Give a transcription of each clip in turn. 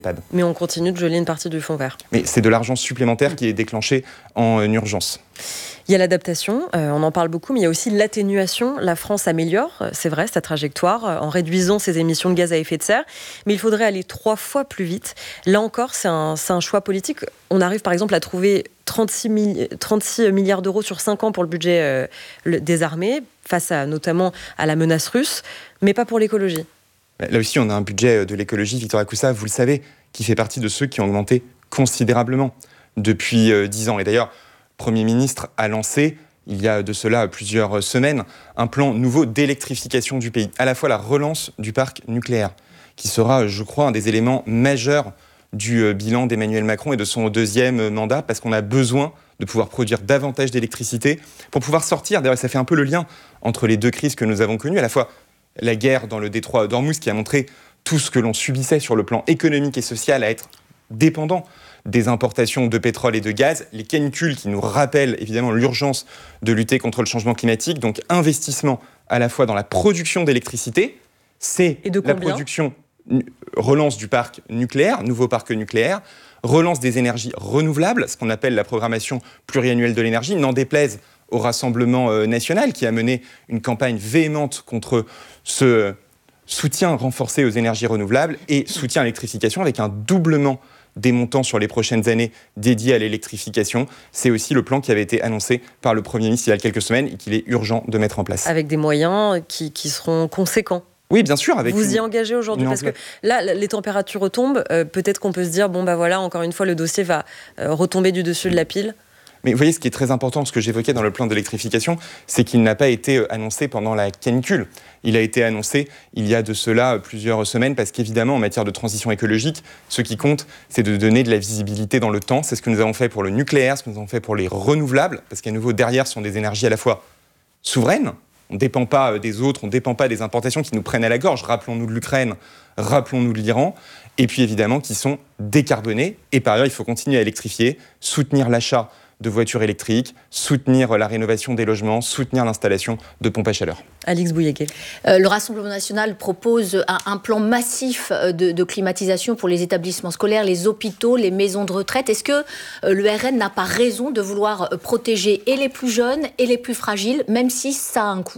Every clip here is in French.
Mais on continue de geler une partie du fonds vert. Mais c'est de l'argent supplémentaire qui est déclenché en urgence. Il y a l'adaptation, on en parle beaucoup, mais il y a aussi l'atténuation. La France améliore, c'est vrai, sa trajectoire en réduisant ses émissions de gaz à effet de serre, mais il faudrait aller 3 fois plus vite. Là encore, c'est un choix politique. On arrive par exemple à trouver 36 milliards d'euros sur 5 ans pour le budget des armées, face notamment à la menace russe, mais pas pour l'écologie. Là aussi, on a un budget de l'écologie, Victoria Coussa, vous le savez, qui fait partie de ceux qui ont augmenté considérablement depuis 10 ans. Et d'ailleurs, le Premier ministre a lancé, il y a de cela plusieurs semaines, un plan nouveau d'électrification du pays. À la fois la relance du parc nucléaire, qui sera, je crois, un des éléments majeurs du bilan d'Emmanuel Macron et de son 2e mandat, parce qu'on a besoin de pouvoir produire davantage d'électricité pour pouvoir sortir. D'ailleurs, ça fait un peu le lien entre les 2 crises que nous avons connues, à la fois la guerre dans le détroit d'Ormuz qui a montré tout ce que l'on subissait sur le plan économique et social à être dépendant des importations de pétrole et de gaz, les canicules qui nous rappellent évidemment l'urgence de lutter contre le changement climatique, donc investissement à la fois dans la production d'électricité, c'est la production, relance du parc nucléaire, nouveau parc nucléaire, relance des énergies renouvelables, ce qu'on appelle la programmation pluriannuelle de l'énergie, n'en déplaise au Rassemblement national qui a mené une campagne véhémente contre ce soutien renforcé aux énergies renouvelables et soutien à l'électrification avec un doublement des montants sur les prochaines années dédiés à l'électrification. C'est aussi le plan qui avait été annoncé par le Premier ministre il y a quelques semaines et qu'il est urgent de mettre en place. Avec des moyens qui seront conséquents. Oui, bien sûr. Vous y engagez aujourd'hui parce que là, les températures retombent. Peut-être qu'on peut se dire, bon, bah voilà, encore une fois, le dossier va retomber du dessus de la pile. Mais vous voyez, ce qui est très important, ce que j'évoquais dans le plan d'électrification, c'est qu'il n'a pas été annoncé pendant la canicule. Il a été annoncé il y a de cela plusieurs semaines, parce qu'évidemment, en matière de transition écologique, ce qui compte, c'est de donner de la visibilité dans le temps. C'est ce que nous avons fait pour le nucléaire, ce que nous avons fait pour les renouvelables, parce qu'à nouveau, derrière, ce sont des énergies à la fois souveraines. On ne dépend pas des autres, on ne dépend pas des importations qui nous prennent à la gorge. Rappelons-nous de l'Ukraine, rappelons-nous de l'Iran. Et puis évidemment, qui sont décarbonés. Et par ailleurs, il faut continuer à électrifier, soutenir l'achat de voitures électriques, soutenir la rénovation des logements, soutenir l'installation de pompes à chaleur. Alix Bouilléguet. Le Rassemblement national propose un plan massif de climatisation pour les établissements scolaires, les hôpitaux, les maisons de retraite. Est-ce que le RN n'a pas raison de vouloir protéger et les plus jeunes et les plus fragiles, même si ça a un coût ?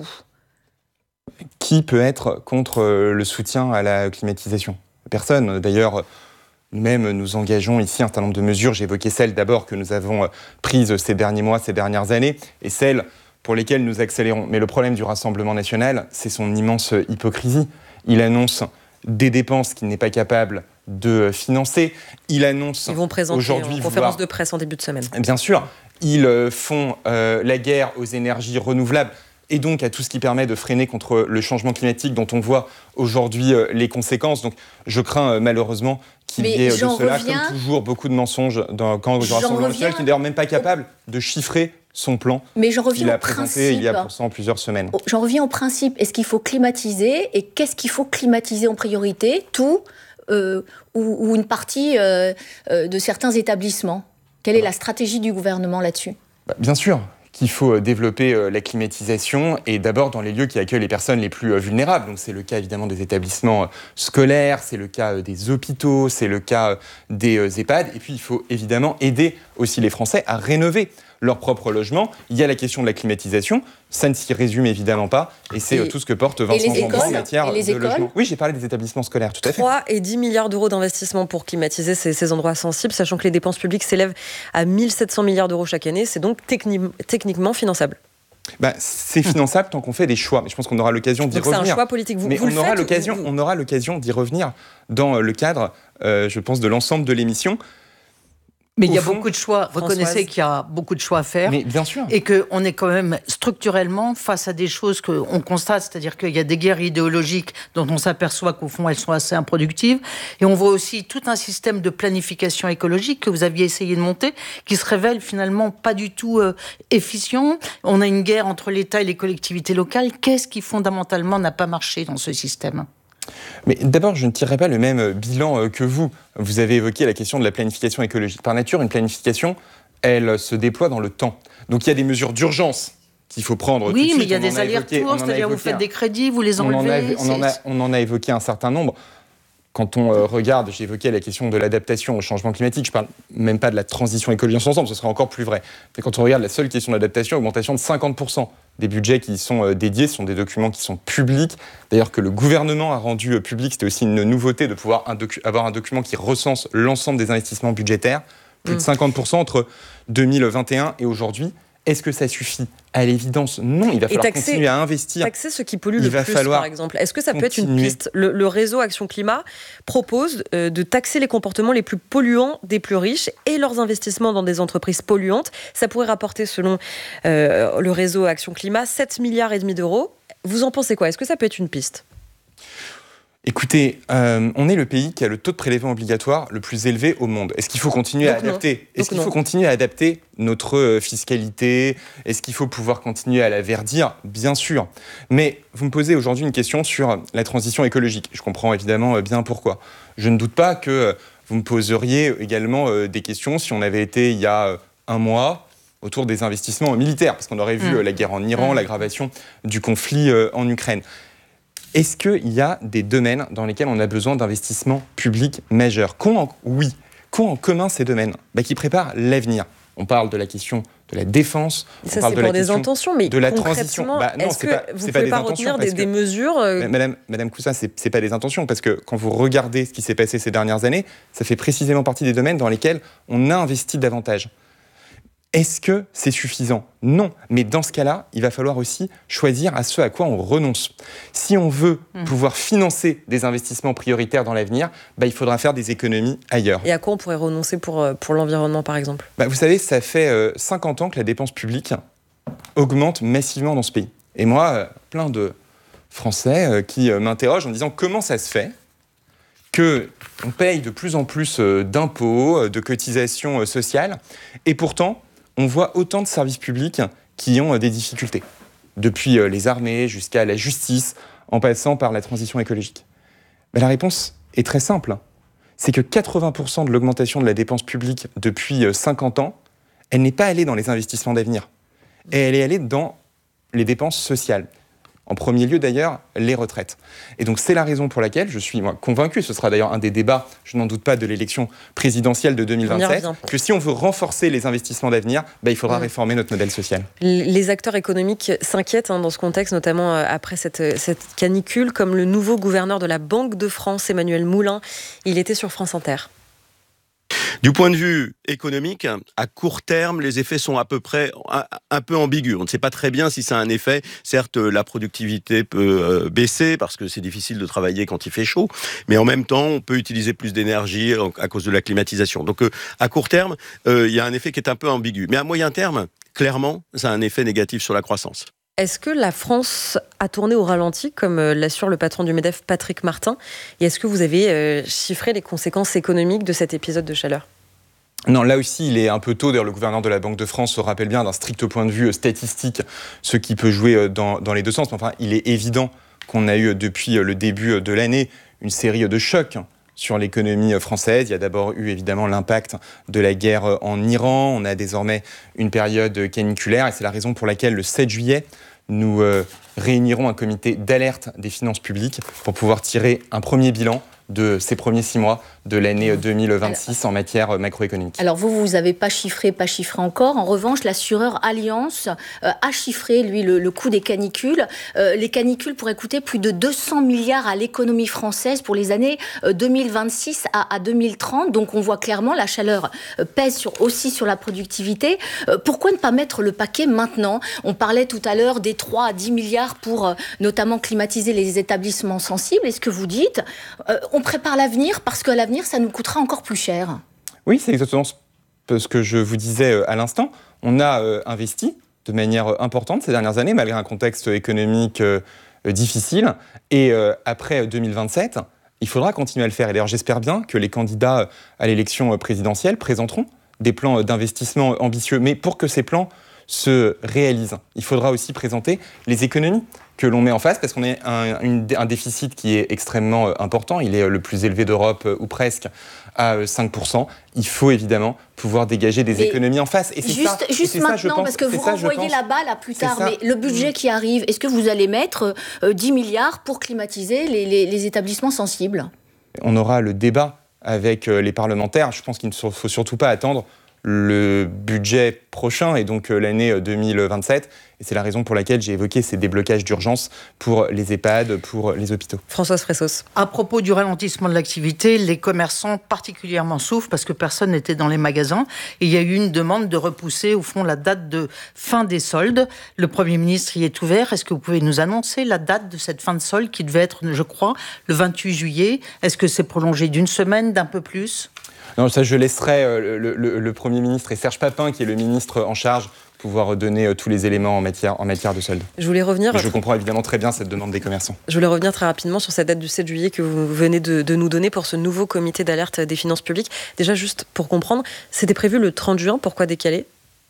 Qui peut être contre le soutien à la climatisation ? Personne. D'ailleurs, nous-mêmes, nous engageons ici un certain nombre de mesures. J'évoquais celles d'abord que nous avons prises ces derniers mois, ces dernières années, et celles pour lesquelles nous accélérons. Mais le problème du Rassemblement national, c'est son immense hypocrisie. Il annonce des dépenses qu'il n'est pas capable de financer. Il annonce Ils vont présenter aujourd'hui en conférence de presse en début de semaine. Bien sûr, ils font la guerre aux énergies renouvelables et donc à tout ce qui permet de freiner contre le changement climatique dont on voit aujourd'hui les conséquences. Donc je crains malheureusement qu'il y ait de cela, comme toujours, beaucoup de mensonges dans le camp du Rassemblement national, qui n'est d'ailleurs même pas capable de chiffrer son plan qu'il a présenté il y a pourtant plusieurs semaines. J'en reviens au principe. Est-ce qu'il faut climatiser ? Et qu'est-ce qu'il faut climatiser en priorité ? Tout ou une partie de certains établissements ? Quelle est la stratégie du gouvernement là-dessus ? Bien sûr qu'il faut développer la climatisation, et d'abord dans les lieux qui accueillent les personnes les plus vulnérables. Donc c'est le cas évidemment des établissements scolaires, c'est le cas des hôpitaux, c'est le cas des EHPAD. Et puis il faut évidemment aider aussi les Français à rénover leur propre logement. Il y a la question de la climatisation, ça ne s'y résume évidemment pas, et c'est tout ce que porte Vincent Jeanbrun en matière de logement. Oui, j'ai parlé des établissements scolaires, tout à fait. 3 et 10 milliards d'euros d'investissement pour climatiser ces endroits sensibles, sachant que les dépenses publiques s'élèvent à 1700 milliards d'euros chaque année. C'est donc techniquement finançable. C'est finançable tant qu'on fait des choix. Mais je pense qu'on aura l'occasion d'y revenir. C'est un choix politique. On aura l'occasion d'y revenir dans le cadre, je pense, de l'ensemble de l'émission. Mais il y a beaucoup de choix. Reconnaissez qu'il y a beaucoup de choix à faire. Mais bien sûr. Et qu'on est quand même structurellement face à des choses qu'on constate, c'est-à-dire qu'il y a des guerres idéologiques dont on s'aperçoit qu'au fond, elles sont assez improductives. Et on voit aussi tout un système de planification écologique que vous aviez essayé de monter, qui se révèle finalement pas du tout efficient. On a une guerre entre l'État et les collectivités locales. Qu'est-ce qui fondamentalement n'a pas marché dans ce système ? Mais d'abord, je ne tirerai pas le même bilan que vous. Vous avez évoqué la question de la planification écologique. Par nature, une planification, elle se déploie dans le temps. Donc il y a des mesures d'urgence qu'il faut prendre tout de suite. Oui, mais il y a des allers-retours, c'est-à-dire vous faites des crédits, vous les enlevez. On en a évoqué un certain nombre. quand on regarde, j'ai évoqué la question de l'adaptation au changement climatique, je ne parle même pas de la transition écologique ensemble, ce serait encore plus vrai. Mais quand on regarde la seule question de l'adaptation, augmentation de 50% des budgets qui y sont dédiés, ce sont des documents qui sont publics, d'ailleurs que le gouvernement a rendu public, c'était aussi une nouveauté de pouvoir avoir un document qui recense l'ensemble des investissements budgétaires, plus de 50% entre 2021 et aujourd'hui. Est-ce que ça suffit ? À l'évidence, non. Il va falloir continuer à investir. Taxer ceux qui polluent le plus, par exemple. Est-ce que ça peut être une piste ? Le réseau Action Climat propose de taxer les comportements les plus polluants des plus riches et leurs investissements dans des entreprises polluantes. Ça pourrait rapporter, selon le réseau Action Climat, 7,5 milliards d'euros. Vous en pensez quoi ? Est-ce que ça peut être une piste ? Écoutez, on est le pays qui a le taux de prélèvement obligatoire le plus élevé au monde. Est-ce qu'il faut continuer à adapter ? Est-ce qu'il faut continuer à adapter notre fiscalité ? Est-ce qu'il faut pouvoir continuer à la verdir ? Bien sûr. Mais vous me posez aujourd'hui une question sur la transition écologique. Je comprends évidemment bien pourquoi. Je ne doute pas que vous me poseriez également des questions si on avait été il y a un mois autour des investissements militaires, parce qu'on aurait vu la guerre en Iran, l'aggravation du conflit en Ukraine. Est-ce qu'il y a des domaines dans lesquels on a besoin d'investissements publics majeurs ? Oui. Qu'ont en commun ces domaines ? Qui préparent l'avenir. On parle de la question de la défense, on parle de la question intentions, mais de la transition. Non, est-ce que vous ne pouvez pas retenir des mesures Madame Coussa, ce n'est pas des intentions, parce que quand vous regardez ce qui s'est passé ces dernières années, ça fait précisément partie des domaines dans lesquels on a investi davantage. Est-ce que c'est suffisant ? Non. Mais dans ce cas-là, il va falloir aussi choisir à ce à quoi on renonce. Si on veut pouvoir financer des investissements prioritaires dans l'avenir, il faudra faire des économies ailleurs. Et à quoi on pourrait renoncer pour l'environnement, par exemple ? Vous savez, ça fait 50 ans que la dépense publique augmente massivement dans ce pays. Et moi, plein de Français qui m'interrogent en disant comment ça se fait qu'on paye de plus en plus d'impôts, de cotisations sociales, et pourtant, on voit autant de services publics qui ont des difficultés, depuis les armées jusqu'à la justice, en passant par la transition écologique. La réponse est très simple. C'est que 80% de l'augmentation de la dépense publique depuis 50 ans, elle n'est pas allée dans les investissements d'avenir. Et elle est allée dans les dépenses sociales. En premier lieu, d'ailleurs, les retraites. Et donc, c'est la raison pour laquelle je suis convaincu, ce sera d'ailleurs un des débats, je n'en doute pas, de l'élection présidentielle de 2027, que si on veut renforcer les investissements d'avenir, il faudra réformer notre modèle social. Les acteurs économiques s'inquiètent dans ce contexte, notamment après cette canicule, comme le nouveau gouverneur de la Banque de France, Emmanuel Moulin. Il était sur France Inter. Du point de vue économique, à court terme, les effets sont à peu près un peu ambigus. On ne sait pas très bien si ça a un effet. Certes, la productivité peut baisser parce que c'est difficile de travailler quand il fait chaud, mais en même temps, on peut utiliser plus d'énergie à cause de la climatisation. Donc, à court terme, il y a un effet qui est un peu ambigu. Mais à moyen terme, clairement, ça a un effet négatif sur la croissance. Est-ce que la France a tourné au ralenti, comme l'assure le patron du MEDEF, Patrick Martin ? Et est-ce que vous avez chiffré les conséquences économiques de cet épisode de chaleur ? Non, là aussi, il est un peu tôt. D'ailleurs, le gouverneur de la Banque de France se rappelle bien d'un strict point de vue statistique, ce qui peut jouer dans les deux sens. Mais enfin, il est évident qu'on a eu, depuis le début de l'année, une série de chocs sur l'économie française. Il y a d'abord eu évidemment l'impact de la guerre en Iran. On a désormais une période caniculaire et c'est la raison pour laquelle le 7 juillet, nous réunirons un comité d'alerte des finances publiques pour pouvoir tirer un premier bilan de ces premiers 6 mois de l'année 2026 en matière macroéconomique. Alors vous n'avez pas chiffré encore. En revanche, l'assureur Allianz a chiffré, lui, le coût des canicules. Les canicules pourraient coûter plus de 200 milliards à l'économie française pour les années 2026 à 2030. Donc on voit clairement la chaleur pèse aussi sur la productivité. Pourquoi ne pas mettre le paquet maintenant ? On parlait tout à l'heure des 3 à 10 milliards pour notamment climatiser les établissements sensibles. Est-ce que vous dites on prépare l'avenir parce qu'à l'avenir, ça nous coûtera encore plus cher. Oui, c'est exactement ce que je vous disais à l'instant. On a investi de manière importante ces dernières années, malgré un contexte économique difficile. Et après 2027, il faudra continuer à le faire. Et d'ailleurs, j'espère bien que les candidats à l'élection présidentielle présenteront des plans d'investissement ambitieux. Mais pour que ces plans se réalisent, il faudra aussi présenter les économies que l'on met en face, parce qu'on a un déficit qui est extrêmement important. Il est le plus élevé d'Europe, ou presque, à 5%. Il faut évidemment pouvoir dégager des économies en face. Et c'est juste maintenant, parce que vous renvoyez la balle à plus tard, mais le budget qui arrive, est-ce que vous allez mettre 10 milliards pour climatiser les établissements sensibles ? On aura le débat avec les parlementaires. Je pense qu'il ne faut surtout pas attendre le budget prochain et donc l'année 2027. Et c'est la raison pour laquelle j'ai évoqué ces déblocages d'urgence pour les EHPAD, pour les hôpitaux. Françoise Fressos. À propos du ralentissement de l'activité, les commerçants particulièrement souffrent parce que personne n'était dans les magasins. Et il y a eu une demande de repousser au fond la date de fin des soldes. Le Premier ministre y est ouvert. Est-ce que vous pouvez nous annoncer la date de cette fin de solde qui devait être, je crois, le 28 juillet? Est-ce que c'est prolongé d'une semaine, d'un peu plus? Non, ça je laisserai le Premier ministre et Serge Papin, qui est le ministre en charge, pouvoir donner tous les éléments en matière de solde. Je voulais revenir. Mais je comprends évidemment très bien cette demande des commerçants. Je voulais revenir très rapidement sur cette date du 7 juillet que vous venez de nous donner pour ce nouveau comité d'alerte des finances publiques. Déjà, juste pour comprendre, c'était prévu le 30 juin, pourquoi décaler ?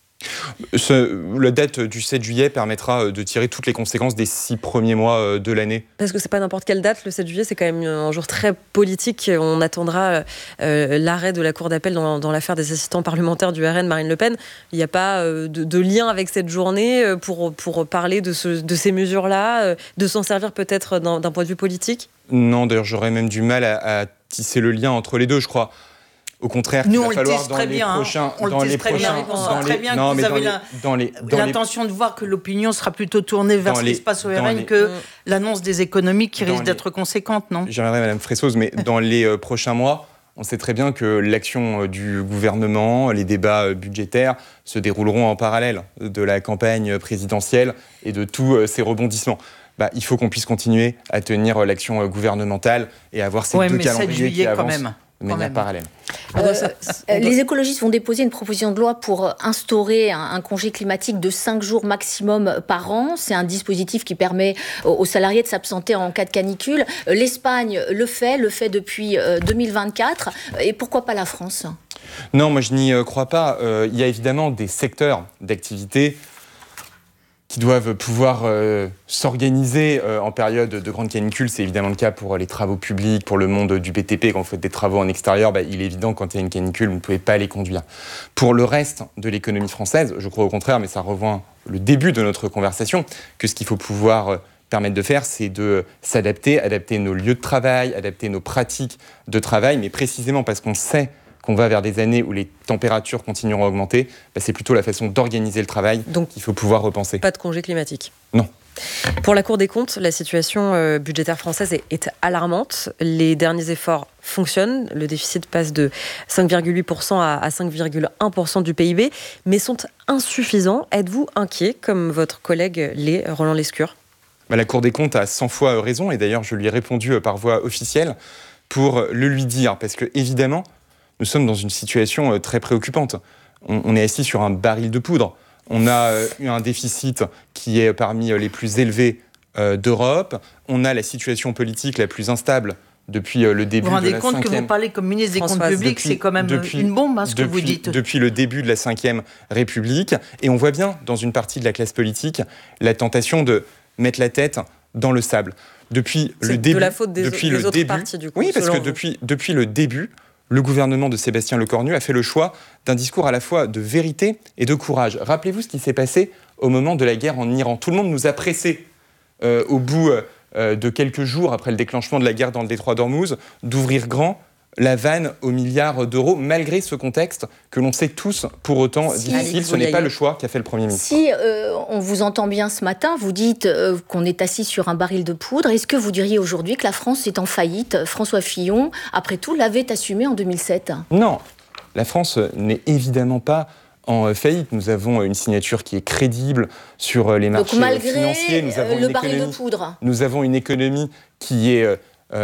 La date du 7 juillet permettra de tirer toutes les conséquences des 6 premiers mois de l'année. Parce que c'est pas n'importe quelle date, le 7 juillet, c'est quand même un jour très politique. On attendra l'arrêt de la Cour d'appel dans l'affaire des assistants parlementaires du RN, Marine Le Pen. Il n'y a pas de lien avec cette journée pour parler de ces mesures-là, de s'en servir peut-être d'un point de vue politique ? Non, d'ailleurs, j'aurais même du mal à tisser le lien entre les deux, je crois. Au contraire, nous, il va falloir dans les prochains... On le teste très bien. On sent très bien que vous avez l'intention de voir que l'opinion sera plutôt tournée vers ce qui se passe au RN que l'annonce des économies qui risque d'être conséquente, non ? J'y reviendrai, Madame Fressos, mais dans les prochains mois, on sait très bien que l'action du gouvernement, les débats budgétaires se dérouleront en parallèle de la campagne présidentielle et de tous ces rebondissements. Il faut qu'on puisse continuer à tenir l'action gouvernementale et avoir ces deux calendriers qui avancent de manière parallèle. Les écologistes vont déposer une proposition de loi pour instaurer un congé climatique de 5 jours maximum par an. C'est un dispositif qui permet aux salariés de s'absenter en cas de canicule. L'Espagne le fait depuis 2024. Et pourquoi pas la France ? Non, moi je n'y crois pas. Il y a évidemment des secteurs d'activité qui doivent pouvoir s'organiser en période de grande canicule. C'est évidemment le cas pour les travaux publics, pour le monde du BTP. Quand vous faites des travaux en extérieur, il est évident que quand il y a une canicule, vous ne pouvez pas les conduire. Pour le reste de l'économie française, je crois au contraire, mais ça rejoint le début de notre conversation, que ce qu'il faut pouvoir permettre de faire, c'est de s'adapter, adapter nos lieux de travail, adapter nos pratiques de travail, mais précisément parce qu'on sait qu'on va vers des années où les températures continueront à augmenter, c'est plutôt la façon d'organiser le travail qu'il faut pouvoir repenser. Pas de congé climatique ? Non. Pour la Cour des comptes, la situation budgétaire française est alarmante. Les derniers efforts fonctionnent. Le déficit passe de 5,8% à 5,1% du PIB, mais sont insuffisants. Êtes-vous inquiet, comme votre collègue Roland Lescure ? La Cour des comptes a 100 fois raison, et d'ailleurs je lui ai répondu par voie officielle pour le lui dire, parce que évidemment, nous sommes dans une situation très préoccupante. On est assis sur un baril de poudre. On a eu un déficit qui est parmi les plus élevés d'Europe. On a la situation politique la plus instable depuis le début de la 5e... Vous vous rendez compte que vous parlez comme ministre des Comptes publics, c'est quand même une bombe, ce que vous dites. Depuis le début de la 5e République. Et on voit bien, dans une partie de la classe politique, la tentation de mettre la tête dans le sable. Depuis le début... de la faute des autres partis, du coup. Oui, parce que depuis le début, le gouvernement de Sébastien Lecornu a fait le choix d'un discours à la fois de vérité et de courage. Rappelez-vous ce qui s'est passé au moment de la guerre en Iran. Tout le monde nous a pressés, au bout de quelques jours après le déclenchement de la guerre dans le détroit d'Ormuz, d'ouvrir grand la vanne aux milliards d'euros, malgré ce contexte que l'on sait tous pour autant difficile. Ce n'est pas le choix qu'a fait le Premier ministre. Si on vous entend bien ce matin, vous dites qu'on est assis sur un baril de poudre. Est-ce que vous diriez aujourd'hui que la France est en faillite ? François Fillon, après tout, l'avait assumé en 2007. Non, la France n'est évidemment pas en faillite. Nous avons une signature qui est crédible sur les marchés financiers. Nous avons le baril de poudre. Nous avons une économie qui est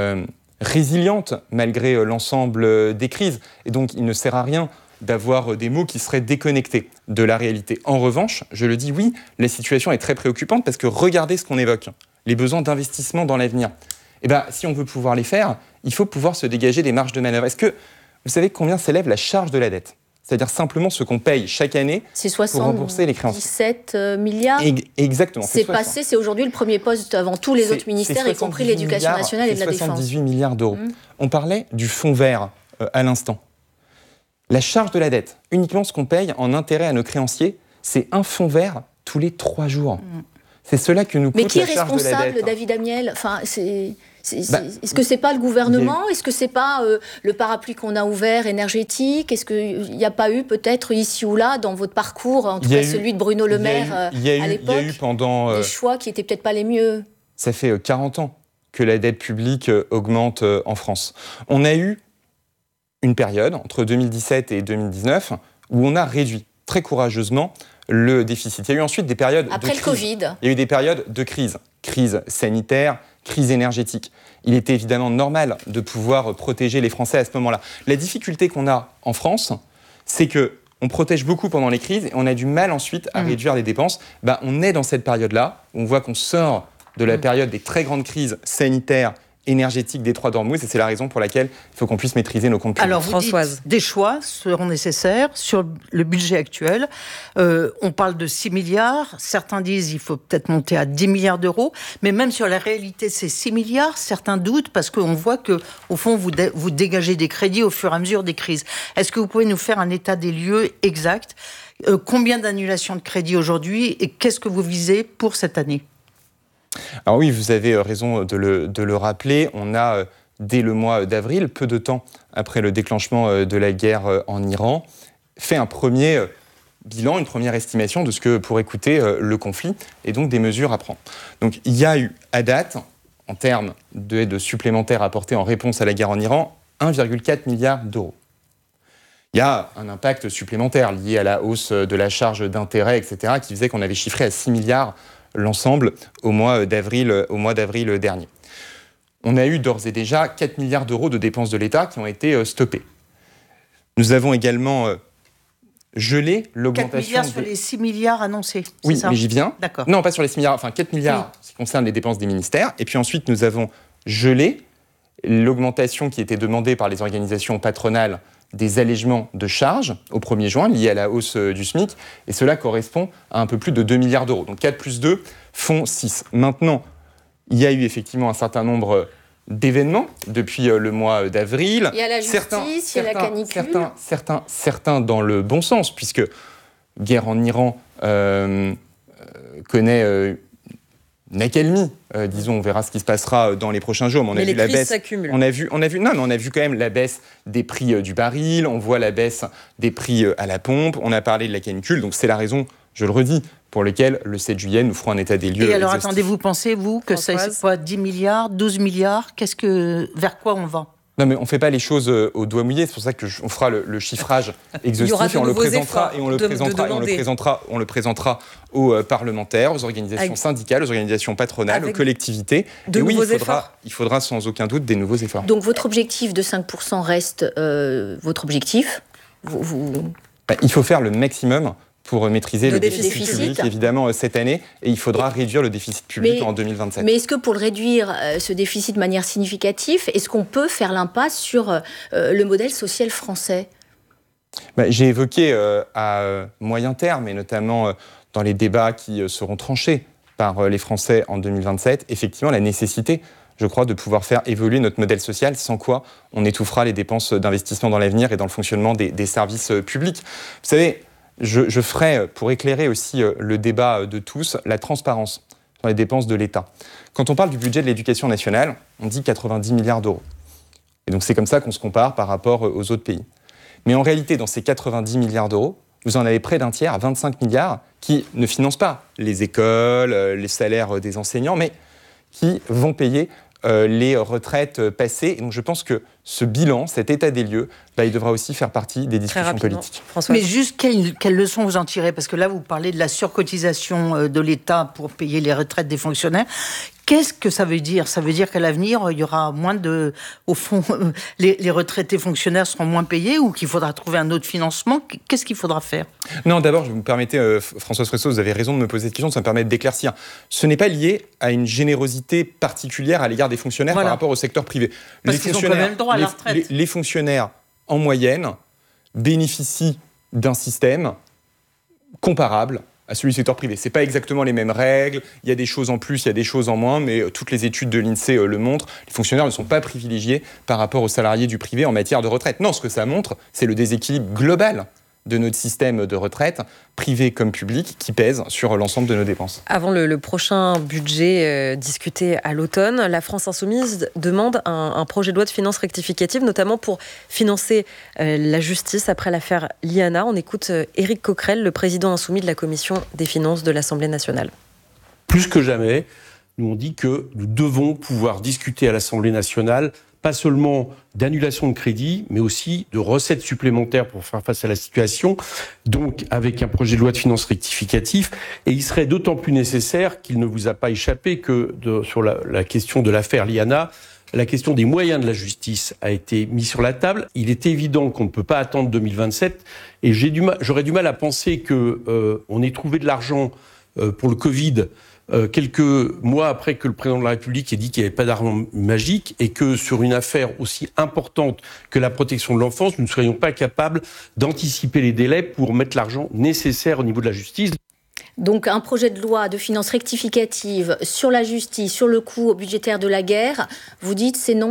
résiliente malgré l'ensemble des crises. Et donc, il ne sert à rien d'avoir des mots qui seraient déconnectés de la réalité. En revanche, je le dis, oui, la situation est très préoccupante parce que regardez ce qu'on évoque, les besoins d'investissement dans l'avenir. Si on veut pouvoir les faire, il faut pouvoir se dégager des marges de manœuvre. Est-ce que vous savez combien s'élève la charge de la dette ? C'est-à-dire simplement ce qu'on paye chaque année pour rembourser les créances. 17 milliards. Exactement. C'est aujourd'hui le premier poste avant tous les autres ministères, y compris l'éducation nationale et de la défense. 78 milliards d'euros. On parlait du fonds vert à l'instant. La charge de la dette, uniquement ce qu'on paye en intérêt à nos créanciers, c'est un fonds vert tous les 3 jours. C'est cela que nous coûte la charge de la dette. Mais qui est responsable, David Amiel ? Enfin, est-ce que c'est pas le gouvernement ? Est-ce que c'est pas le parapluie qu'on a ouvert énergétique ? Est-ce qu'il n'y a pas eu peut-être ici ou là dans votre parcours, en tout cas celui de Bruno Le Maire à l'époque, il y a eu pendant des choix qui étaient peut-être pas les mieux ? Ça fait 40 ans que la dette publique augmente en France. On a eu une période entre 2017 et 2019 où on a réduit très courageusement le déficit. Il y a eu ensuite des périodes après le Covid. Il y a eu des périodes de crise sanitaire, crise énergétique. Il était évidemment normal de pouvoir protéger les Français à ce moment-là. La difficulté qu'on a en France, c'est que on protège beaucoup pendant les crises et on a du mal ensuite à réduire les dépenses. On est dans cette période-là, où on voit qu'on sort de la période des très grandes crises sanitaires, énergétique des Trois d'Ormuz, et c'est la raison pour laquelle il faut qu'on puisse maîtriser nos comptes publics. Alors, vous dites, des choix seront nécessaires sur le budget actuel. On parle de 6 milliards. Certains disent qu'il faut peut-être monter à 10 milliards d'euros. Mais même sur la réalité de ces 6 milliards, certains doutent parce qu'on voit qu'au fond, vous dégagez des crédits au fur et à mesure des crises. Est-ce que vous pouvez nous faire un état des lieux exact ? Combien d'annulations de crédits aujourd'hui et qu'est-ce que vous visez pour cette année ? Alors oui, vous avez raison de le rappeler. On a, dès le mois d'avril, peu de temps après le déclenchement de la guerre en Iran, fait un premier bilan, une première estimation de ce que pourrait coûter le conflit et donc des mesures à prendre. Donc il y a eu, à date, en termes d'aide supplémentaire apportée en réponse à la guerre en Iran, 1,4 milliard d'euros. Il y a un impact supplémentaire lié à la hausse de la charge d'intérêt, etc., qui faisait qu'on avait chiffré à 6 milliards l'ensemble au mois d'avril dernier. On a eu d'ores et déjà 4 milliards d'euros de dépenses de l'État qui ont été stoppées. Nous avons également gelé l'augmentation... 4 milliards sur les 6 milliards annoncés, oui, c'est ça ? Mais j'y viens. D'accord. Non, pas sur les 6 milliards, enfin 4 milliards qui concernent les dépenses des ministères. Et puis ensuite, nous avons gelé l'augmentation qui était demandée par les organisations patronales des allègements de charges au 1er juin liés à la hausse du SMIC, et cela correspond à un peu plus de 2 milliards d'euros. Donc 4 plus 2 font 6. Maintenant, il y a eu effectivement un certain nombre d'événements depuis le mois d'avril. Il y a la justice, il y a la canicule. Certains dans le bon sens, puisque guerre en Iran connaît une accalmie, disons, on verra ce qui se passera dans les prochains jours. Mais les crises s'accumulent. On a vu quand même la baisse des prix du baril, on voit la baisse des prix à la pompe, on a parlé de la canicule, donc c'est la raison, je le redis, pour laquelle le 7 juillet nous ferons un état des lieux. Et alors attendez, vous pensez, vous, que c'est quoi, 10 milliards, 12 milliards, vers quoi on va ? Non, mais on ne fait pas les choses au doigt mouillé. C'est pour ça qu'on fera le chiffrage exhaustif et on le présentera aux parlementaires, aux organisations syndicales, aux organisations patronales, aux collectivités. Et oui, il faudra sans aucun doute des nouveaux efforts. Donc votre objectif de 5% reste votre objectif Il faut faire le maximum pour maîtriser le déficit public, évidemment, cette année. Et il faudra réduire le déficit public en 2027. Mais est-ce que pour le réduire, ce déficit de manière significative, est-ce qu'on peut faire l'impasse sur le modèle social français ? J'ai évoqué à moyen terme, et notamment dans les débats qui seront tranchés par les Français en 2027, effectivement, la nécessité, je crois, de pouvoir faire évoluer notre modèle social, sans quoi on étouffera les dépenses d'investissement dans l'avenir et dans le fonctionnement des services publics. Vous savez, je ferai, pour éclairer aussi le débat de tous, la transparence sur les dépenses de l'État. Quand on parle du budget de l'éducation nationale, on dit 90 milliards d'euros. Et donc c'est comme ça qu'on se compare par rapport aux autres pays. Mais en réalité, dans ces 90 milliards d'euros, vous en avez près d'un tiers, à 25 milliards, qui ne financent pas les écoles, les salaires des enseignants, mais qui vont payer les retraites passées. Et donc je pense que ce bilan, cet état des lieux, il devra aussi faire partie des discussions politiques. Françoise. Mais juste, quelles leçons vous en tirez ? Parce que là, vous parlez de la surcotisation de l'État pour payer les retraites des fonctionnaires. Qu'est-ce que ça veut dire ? Ça veut dire qu'à l'avenir, il y aura moins de... Au fond, les retraités fonctionnaires seront moins payés ou qu'il faudra trouver un autre financement ? Qu'est-ce qu'il faudra faire ? Non, d'abord, vous me permettez, Françoise Fresso, vous avez raison de me poser cette question, ça me permet d'éclaircir. Ce n'est pas lié à une générosité particulière à l'égard des fonctionnaires par rapport au secteur privé. Parce qu'ils ont quand même le droit à la retraite. Les fonctionnaires, en moyenne, bénéficient d'un système comparable à celui du secteur privé. Ce n'est pas exactement les mêmes règles, il y a des choses en plus, il y a des choses en moins, mais toutes les études de l'INSEE le montrent, les fonctionnaires ne sont pas privilégiés par rapport aux salariés du privé en matière de retraite. Non, ce que ça montre, c'est le déséquilibre global de notre système de retraite, privé comme public, qui pèse sur l'ensemble de nos dépenses. Avant le prochain budget discuté à l'automne, la France Insoumise demande un projet de loi de finances rectificative, notamment pour financer la justice après l'affaire Liana. On écoute Éric Coquerel, le président insoumis de la Commission des finances de l'Assemblée nationale. Plus que jamais, nous on dit que nous devons pouvoir discuter à l'Assemblée nationale pas seulement d'annulation de crédit, mais aussi de recettes supplémentaires pour faire face à la situation, donc avec un projet de loi de finances rectificatif. Et il serait d'autant plus nécessaire qu'il ne vous a pas échappé que sur la question de l'affaire Liana, la question des moyens de la justice a été mise sur la table. Il est évident qu'on ne peut pas attendre 2027, et j'aurais du mal à penser qu'on ait trouvé de l'argent pour le Covid quelques mois après que le président de la République ait dit qu'il n'y avait pas d'argent magique et que sur une affaire aussi importante que la protection de l'enfance, nous ne serions pas capables d'anticiper les délais pour mettre l'argent nécessaire au niveau de la justice. Donc un projet de loi de finances rectificative sur la justice, sur le coût budgétaire de la guerre, vous dites c'est non ?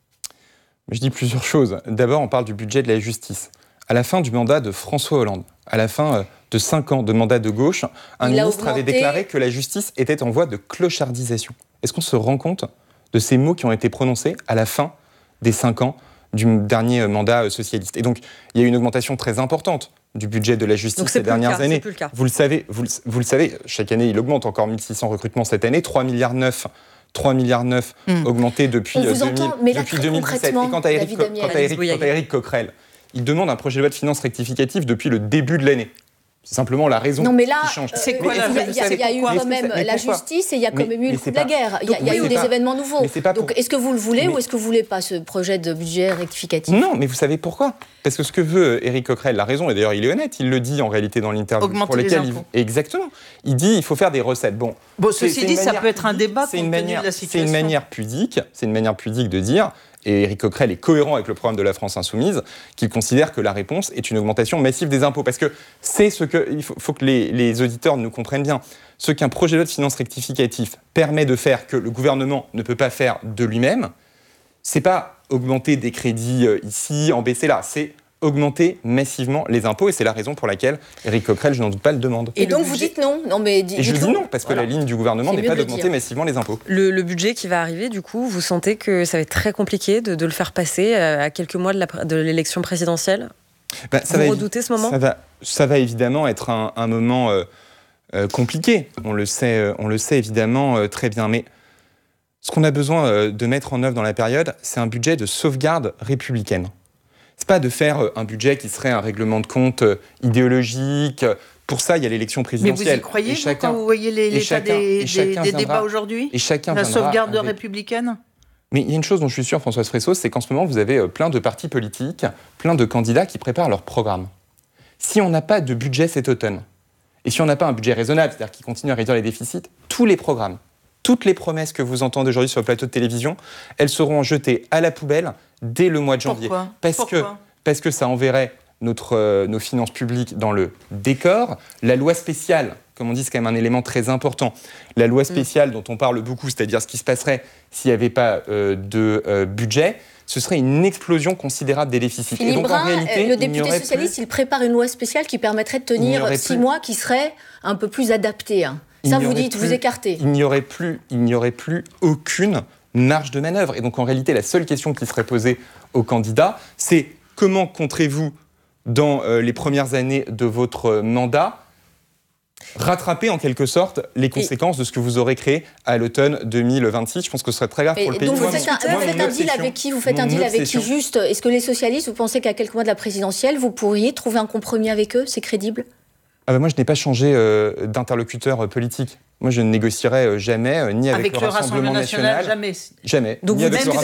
Je dis plusieurs choses. D'abord, on parle du budget de la justice. À la fin du mandat de François Hollande, à la fin de 5 ans de mandat de gauche, un ministre avait déclaré que la justice était en voie de clochardisation. Est-ce qu'on se rend compte de ces mots qui ont été prononcés à la fin des 5 ans du dernier mandat socialiste? Et donc, il y a eu une augmentation très importante du budget de la justice ces dernières années. Vous le savez, chaque année, il augmente encore 1600 recrutements cette année, 3,9 milliards augmentés depuis 2017. Et quant à Éric Coquerel, il demande un projet de loi de finances rectificative depuis le début de l'année. C'est simplement la raison qui change. C'est quoi la raison ? Il y a eu quand même la justice et il y a quand même eu le coup de la guerre. Il y a eu des événements nouveaux. Donc est-ce que vous le voulez ou est-ce que vous ne voulez pas ce projet de budget rectificatif ? Non, mais vous savez pourquoi ? Parce que ce que veut Éric Coquerel, la raison, et d'ailleurs il est honnête, il le dit en réalité dans l'interview. Augmenter les impôts. Exactement. Il dit il faut faire des recettes. Bon, ceci dit, ça peut être un débat compte tenu de la situation. C'est une manière pudique de dire... Et Éric Coquerel est cohérent avec le programme de la France Insoumise, qu'il considère que la réponse est une augmentation massive des impôts. Parce que c'est ce que... Il faut que les auditeurs nous comprennent bien. Ce qu'un projet de loi de finances rectificatif permet de faire, que le gouvernement ne peut pas faire de lui-même, c'est pas augmenter des crédits ici, en baisser là. C'est augmenter massivement les impôts, et c'est la raison pour laquelle Éric Coquerel, je n'en doute pas, le demande. Et donc vous dites non, et je dis non, parce que la ligne du gouvernement n'est pas d'augmenter massivement les impôts. Le budget qui va arriver, du coup, vous sentez que ça va être très compliqué de le faire passer à quelques mois de l'élection présidentielle ? Vous redoutez ce moment ? Ça va évidemment être un moment compliqué, on le sait évidemment très bien, mais ce qu'on a besoin de mettre en œuvre dans la période, c'est un budget de sauvegarde républicaine. C'est pas de faire un budget qui serait un règlement de compte idéologique. Pour ça, il y a l'élection présidentielle. Mais vous y croyez quand vous voyez l'état des débats aujourd'hui ? La sauvegarde républicaine ? Mais il y a une chose dont je suis sûr, Françoise Fresso, c'est qu'en ce moment, vous avez plein de partis politiques, plein de candidats qui préparent leur programme. Si on n'a pas de budget cet automne, et si on n'a pas un budget raisonnable, c'est-à-dire qui continue à réduire les déficits, tous les programmes, toutes les promesses que vous entendez aujourd'hui sur le plateau de télévision, elles seront jetées à la poubelle dès le mois de janvier. Pourquoi ? Parce que ça enverrait nos finances publiques dans le décor. La loi spéciale, comme on dit, c'est quand même un élément très important. La loi spéciale dont on parle beaucoup, c'est-à-dire ce qui se passerait s'il n'y avait pas de budget, ce serait une explosion considérable des déficits. Philippe et donc, Brun, en réalité, le député socialiste, il prépare une loi spéciale qui permettrait de tenir 6 mois, qui serait un peu plus adaptée. Ça, vous dites, vous écartez. Il n'y aurait plus aucune marge de manœuvre. Et donc, en réalité, la seule question qui serait posée aux candidats, c'est comment compterez-vous, dans les premières années de votre mandat, rattraper en quelque sorte les conséquences de ce que vous aurez créé à l'automne 2026. Je pense que ce serait très grave pour le pays. Donc vous faites un deal avec qui ? Vous faites un deal avec qui juste ? Est-ce que les socialistes, vous pensez qu'à quelques mois de la présidentielle, vous pourriez trouver un compromis avec eux ? C'est crédible ? Moi, je n'ai pas changé d'interlocuteur politique. Moi, je ne négocierai jamais, ni avec le Rassemblement national. Jamais. Donc ni vous avec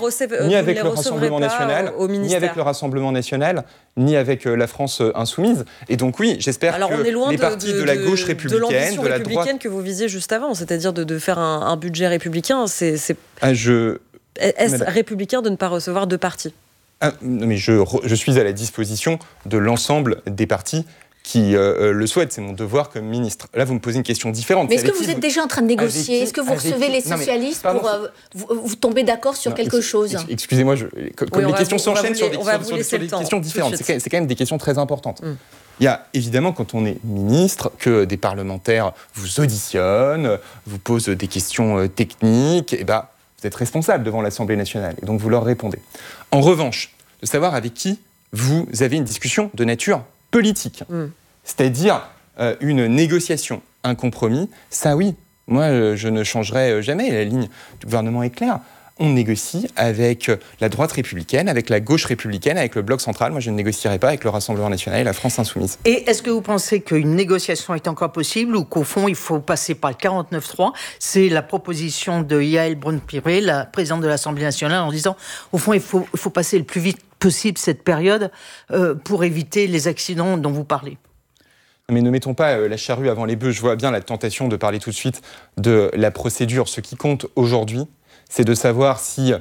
le Rassemblement national, ni avec le Rassemblement national, ni avec la France insoumise. Et donc oui, j'espère que les partis de la gauche républicaine, de l'ambition de la républicaine droite... que vous visiez juste avant, c'est-à-dire de faire un budget républicain, Est-ce républicain de ne pas recevoir deux partis ? Mais je suis à la disposition de l'ensemble des partis qui le souhaite. C'est mon devoir comme ministre. Là, vous me posez une question différente. Mais est-ce que vous êtes déjà en train de négocier ? Est-ce que vous recevez les socialistes pour vous tomber d'accord sur quelque chose ? Excusez-moi, comme les questions s'enchaînent sur des questions différentes. C'est quand même des questions très importantes. Il y a évidemment, quand on est ministre, que des parlementaires vous auditionnent, vous posent des questions techniques, et vous êtes responsable devant l'Assemblée nationale, et donc vous leur répondez. En revanche, de savoir avec qui vous avez une discussion de nature politique, c'est-à-dire une négociation, un compromis, ça oui, moi je ne changerai jamais, la ligne du gouvernement est claire. On négocie avec la droite républicaine, avec la gauche républicaine, avec le bloc central. Moi, je ne négocierai pas avec le Rassemblement national et la France insoumise. Et est-ce que vous pensez qu'une négociation est encore possible ou qu'au fond, il faut passer par le 49.3 ? C'est la proposition de Yaël Braun-Pivet, la présidente de l'Assemblée nationale, en disant, au fond, il faut passer le plus vite possible cette période pour éviter les accidents dont vous parlez. Mais ne mettons pas la charrue avant les bœufs. Je vois bien la tentation de parler tout de suite de la procédure. Ce qui compte aujourd'hui, c'est de savoir si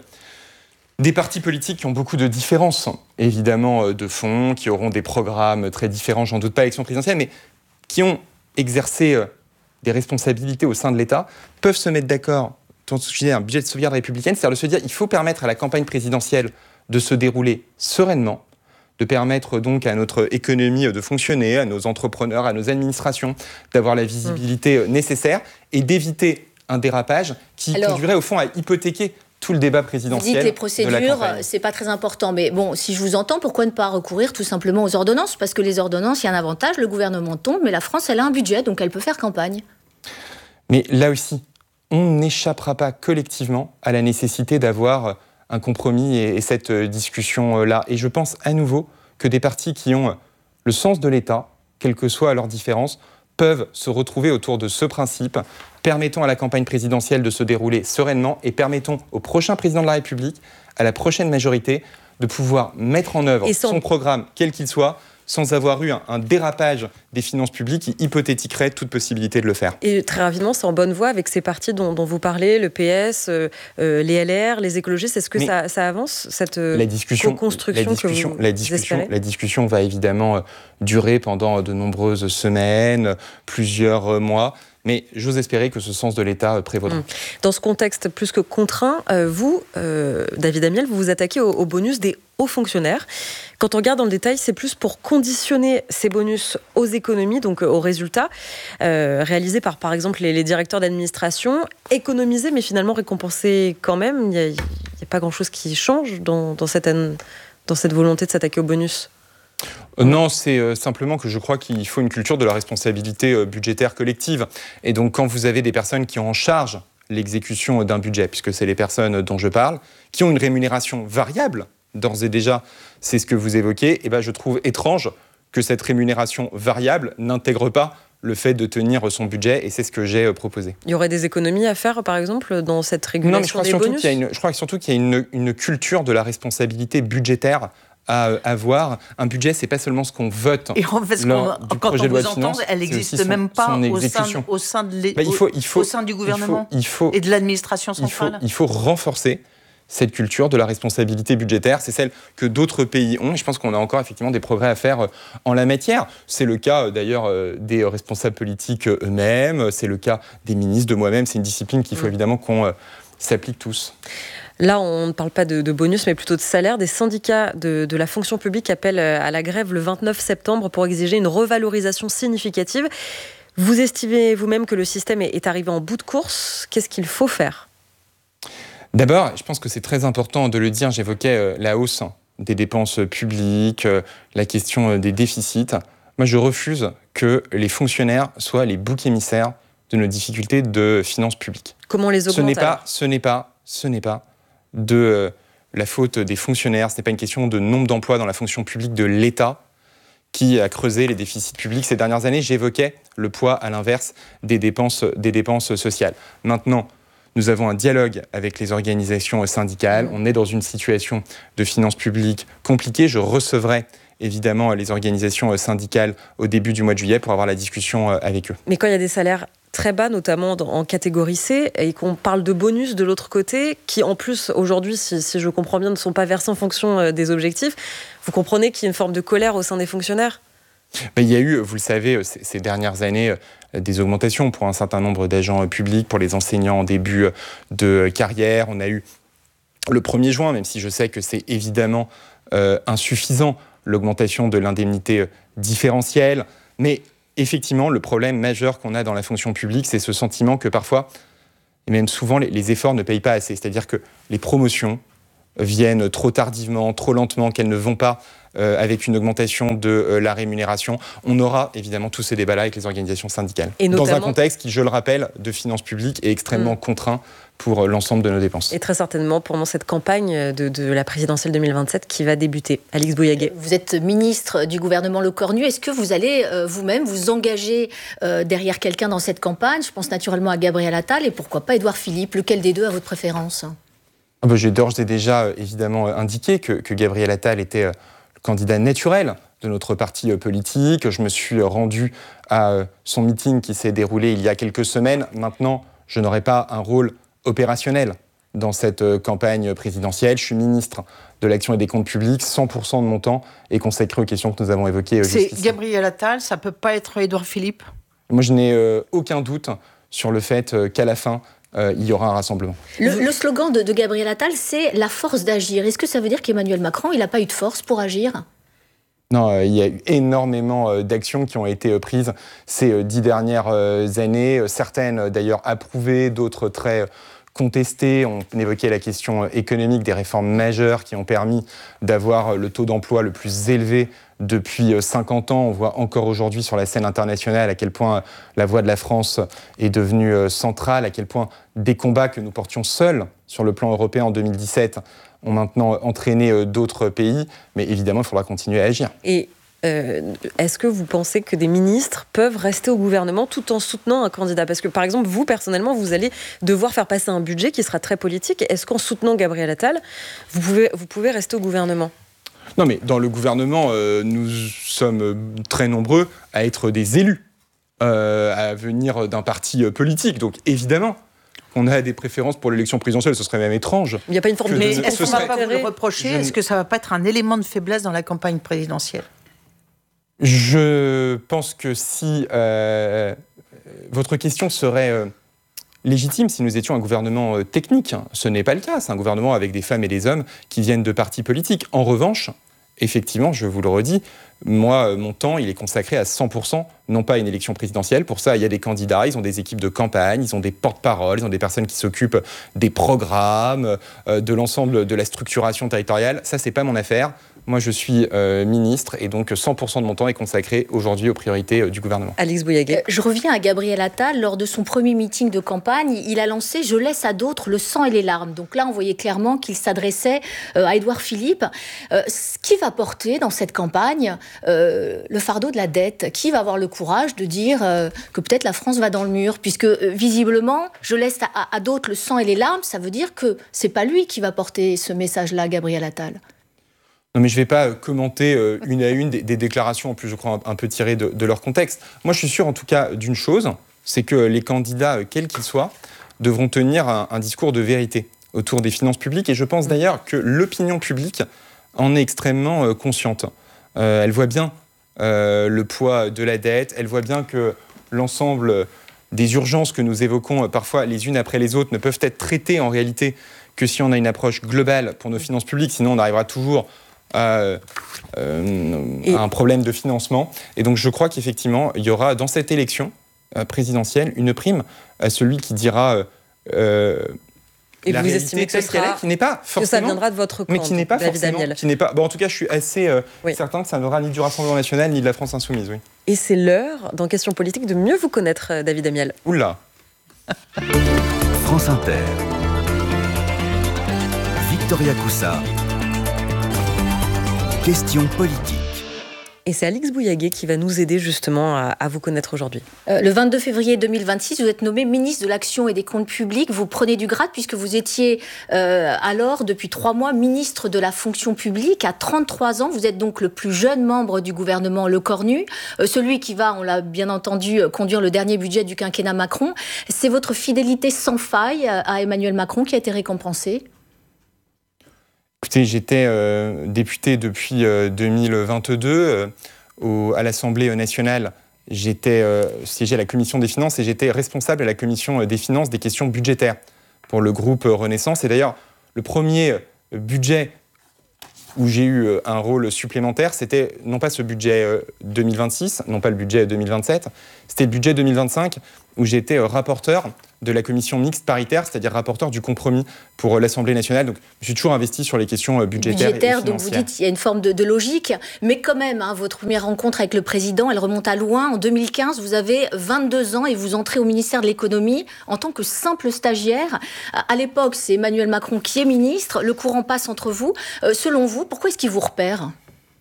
des partis politiques qui ont beaucoup de différences, évidemment de fond, qui auront des programmes très différents, j'en doute pas, à l'élection présidentielle, mais qui ont exercé des responsabilités au sein de l'État, peuvent se mettre d'accord sur un budget de sauvegarde républicaine, c'est-à-dire de se dire qu'il faut permettre à la campagne présidentielle de se dérouler sereinement, de permettre donc à notre économie de fonctionner, à nos entrepreneurs, à nos administrations, d'avoir la visibilité nécessaire et d'éviter un dérapage qui conduirait au fond à hypothéquer tout le débat présidentiel. Vous dites les procédures, c'est pas très important. Mais bon, si je vous entends, pourquoi ne pas recourir tout simplement aux ordonnances ? Parce que les ordonnances, il y a un avantage, le gouvernement tombe, mais la France, elle a un budget, donc elle peut faire campagne. Mais là aussi, on n'échappera pas collectivement à la nécessité d'avoir un compromis et cette discussion-là. Et je pense à nouveau que des partis qui ont le sens de l'État, quelles que soient leurs différences, peuvent se retrouver autour de ce principe. Permettons à la campagne présidentielle de se dérouler sereinement et permettons au prochain président de la République, à la prochaine majorité, de pouvoir mettre en œuvre son programme, quel qu'il soit, sans avoir eu un dérapage des finances publiques qui hypothétiquerait toute possibilité de le faire. Et très rapidement, c'est en bonne voie avec ces partis dont vous parlez, le PS, les LR, les écologistes. Est-ce que ça avance, cette co-construction que vous espérez ? La discussion va évidemment durer pendant de nombreuses semaines, plusieurs mois. Mais j'ose espérer que ce sens de l'État prévaudra. Dans ce contexte plus que contraint, vous, David Amiel, vous vous attaquez au bonus des hauts fonctionnaires. Quand on regarde dans le détail, c'est plus pour conditionner ces bonus aux économies, donc aux résultats, réalisés par exemple, les directeurs d'administration, économiser, mais finalement récompenser quand même. Il n'y a pas grand-chose qui change dans cette volonté de s'attaquer au bonus. Non, c'est simplement que je crois qu'il faut une culture de la responsabilité budgétaire collective. Et donc, quand vous avez des personnes qui ont en charge l'exécution d'un budget, puisque c'est les personnes dont je parle, qui ont une rémunération variable, d'ores et déjà, c'est ce que vous évoquez, et je trouve étrange que cette rémunération variable n'intègre pas le fait de tenir son budget, et c'est ce que j'ai proposé. Il y aurait des économies à faire, par exemple, dans cette régulation des bonus ? Je crois surtout qu'il y a une culture de la responsabilité budgétaire à avoir. Un budget, c'est pas seulement ce qu'on vote. Et en fait, quand on vous entend, elle n'existe même pas au sein du gouvernement et de l'administration centrale. Il faut renforcer cette culture de la responsabilité budgétaire. C'est celle que d'autres pays ont. Et je pense qu'on a encore effectivement des progrès à faire en la matière. C'est le cas d'ailleurs des responsables politiques eux-mêmes. C'est le cas des ministres, de moi-même. C'est une discipline qu'il faut évidemment qu'on s'applique tous. Là, on ne parle pas de bonus, mais plutôt de salaire. Des syndicats de la fonction publique appellent à la grève le 29 septembre pour exiger une revalorisation significative. Vous estimez vous-même que le système est arrivé en bout de course. Qu'est-ce qu'il faut faire ? D'abord, je pense que c'est très important de le dire. J'évoquais la hausse des dépenses publiques, la question des déficits. Moi, je refuse que les fonctionnaires soient les boucs émissaires de nos difficultés de finances publiques. Comment les augmenter ? Ce n'est pas de la faute des fonctionnaires, ce n'est pas une question de nombre d'emplois dans la fonction publique de l'État qui a creusé les déficits publics ces dernières années. J'évoquais le poids, à l'inverse, des dépenses sociales. Maintenant, nous avons un dialogue avec les organisations syndicales. On est dans une situation de finances publiques compliquée. Je recevrai évidemment les organisations syndicales au début du mois de juillet pour avoir la discussion avec eux. Mais quand il y a des salaires très bas, notamment en catégorie C, et qu'on parle de bonus de l'autre côté, qui en plus, aujourd'hui, si je comprends bien, ne sont pas versés en fonction des objectifs, vous comprenez qu'il y a une forme de colère au sein des fonctionnaires ? Il y a eu, vous le savez, ces dernières années, des augmentations pour un certain nombre d'agents publics, pour les enseignants en début de carrière. On a eu le 1er juin, même si je sais que c'est évidemment insuffisant, l'augmentation de l'indemnité différentielle. Mais effectivement, le problème majeur qu'on a dans la fonction publique, c'est ce sentiment que parfois, et même souvent, les efforts ne payent pas assez. C'est-à-dire que les promotions viennent trop tardivement, trop lentement, qu'elles ne vont pas avec une augmentation de la rémunération. On aura évidemment tous ces débats-là avec les organisations syndicales. Et notamment, dans un contexte qui, je le rappelle, de finances publiques est extrêmement contraint pour l'ensemble de nos dépenses. Et très certainement pendant cette campagne de la présidentielle 2027 qui va débuter. Alix Bouyaguet. Vous êtes ministre du gouvernement Lecornu. Est-ce que vous allez vous-même vous engager derrière quelqu'un dans cette campagne? Je pense naturellement à Gabriel Attal et pourquoi pas Édouard Philippe. Lequel des deux a votre préférence? J'ai d'ores et déjà évidemment indiqué que Gabriel Attal était le candidat naturel de notre parti politique. Je me suis rendu à son meeting qui s'est déroulé il y a quelques semaines. Maintenant, je n'aurai pas un rôle opérationnel dans cette campagne présidentielle. Je suis ministre de l'Action et des Comptes Publics. 100% de mon temps est consacré aux questions que nous avons évoquées jusqu'ici. C'est Gabriel Attal, ça ne peut pas être Édouard Philippe? Moi, je n'ai aucun doute sur le fait qu'à la fin, il y aura un rassemblement. Le slogan de Gabriel Attal, c'est « la force d'agir ». Est-ce que ça veut dire qu'Emmanuel Macron, il n'a pas eu de force pour agir? Non, il y a eu énormément d'actions qui ont été prises ces 10 dernières années, certaines d'ailleurs approuvées, d'autres très contestées. On évoquait la question économique, des réformes majeures qui ont permis d'avoir le taux d'emploi le plus élevé depuis 50 ans. On voit encore aujourd'hui sur la scène internationale à quel point la voix de la France est devenue centrale, à quel point des combats que nous portions seuls sur le plan européen en 2017 ont maintenant entraîné d'autres pays. Mais évidemment, il faudra continuer à agir. Et est-ce que vous pensez que des ministres peuvent rester au gouvernement tout en soutenant un candidat? Parce que, par exemple, vous, personnellement, vous allez devoir faire passer un budget qui sera très politique. Est-ce qu'en soutenant Gabriel Attal, vous pouvez rester au gouvernement? Non, mais dans le gouvernement, nous sommes très nombreux à être des élus, à venir d'un parti politique. Donc, évidemment, on a des préférences pour l'élection présidentielle. Ce serait même étrange. Il n'y a pas une forme de... Mais est-ce qu'on ne va pas vous le reprocher? Est-ce que ça ne va pas être un élément de faiblesse dans la campagne présidentielle? Je pense que si votre question serait légitime si nous étions un gouvernement technique, ce n'est pas le cas. C'est un gouvernement avec des femmes et des hommes qui viennent de partis politiques. En revanche, effectivement, je vous le redis, moi, mon temps, il est consacré à 100%, non pas à une élection présidentielle. Pour ça, il y a des candidats, ils ont des équipes de campagne, ils ont des porte-paroles, ils ont des personnes qui s'occupent des programmes, de l'ensemble de la structuration territoriale. Ça, c'est pas mon affaire. Moi, je suis ministre et donc 100% de mon temps est consacré aujourd'hui aux priorités du gouvernement. Alix Bouyaguet. Je reviens à Gabriel Attal. Lors de son premier meeting de campagne, il a lancé « Je laisse à d'autres le sang et les larmes ». Donc là, on voyait clairement qu'il s'adressait à Édouard Philippe. Qui va porter dans cette campagne le fardeau de la dette? Qui va avoir le courage de dire que peut-être la France va dans le mur? Puisque visiblement, je laisse à d'autres le sang et les larmes, ça veut dire que c'est pas lui qui va porter ce message-là, Gabriel Attal. Non, mais je ne vais pas commenter une à une des déclarations, en plus je crois un peu tirées de leur contexte. Moi, je suis sûr en tout cas d'une chose, c'est que les candidats, quels qu'ils soient, devront tenir un discours de vérité autour des finances publiques. Et je pense d'ailleurs que l'opinion publique en est extrêmement consciente. Elle voit bien le poids de la dette, elle voit bien que l'ensemble des urgences que nous évoquons parfois les unes après les autres ne peuvent être traitées en réalité que si on a une approche globale pour nos finances publiques, sinon on arrivera toujours à un problème de financement. Et donc je crois qu'effectivement, il y aura dans cette élection présidentielle une prime à celui qui dira et la vous réalité estimez que telle qu'elle est, qui n'est pas forcément... Que ça viendra de votre camp, mais qui n'est pas David forcément... Amiel. Qui n'est pas, bon, en tout cas, je suis assez certain que ça ne viendra ni du Rassemblement National ni de la France Insoumise. Oui. Et c'est l'heure, dans Question Politique, de mieux vous connaître, David Amiel. Oula. France Inter. Victoria Coussa. Question politique. Et c'est Alix Bouyaguet qui va nous aider justement à vous connaître aujourd'hui. Le 22 février 2026, vous êtes nommé ministre de l'Action et des Comptes Publics. Vous prenez du grade puisque vous étiez alors, depuis 3 mois, ministre de la Fonction publique. À 33 ans, vous êtes donc le plus jeune membre du gouvernement Lecornu. Celui qui va, on l'a bien entendu, conduire le dernier budget du quinquennat Macron. C'est votre fidélité sans faille à Emmanuel Macron qui a été récompensée? Écoutez, j'étais député depuis 2022. à l'Assemblée nationale, j'étais siégé à la Commission des finances et j'étais responsable à la Commission des finances des questions budgétaires pour le groupe Renaissance. Et d'ailleurs, le premier budget où j'ai eu un rôle supplémentaire, c'était non pas ce budget 2026, non pas le budget 2027, c'était le budget 2025 où j'étais rapporteur de la commission mixte paritaire, c'est-à-dire rapporteur du compromis pour l'Assemblée nationale. Donc, je suis toujours investi sur les questions budgétaires et financières. Donc vous dites qu'il y a une forme de logique, mais quand même, votre première rencontre avec le président, elle remonte à loin. En 2015, vous avez 22 ans et vous entrez au ministère de l'économie en tant que simple stagiaire. À l'époque, c'est Emmanuel Macron qui est ministre. Le courant passe entre vous. Selon vous, pourquoi est-ce qu'il vous repère ?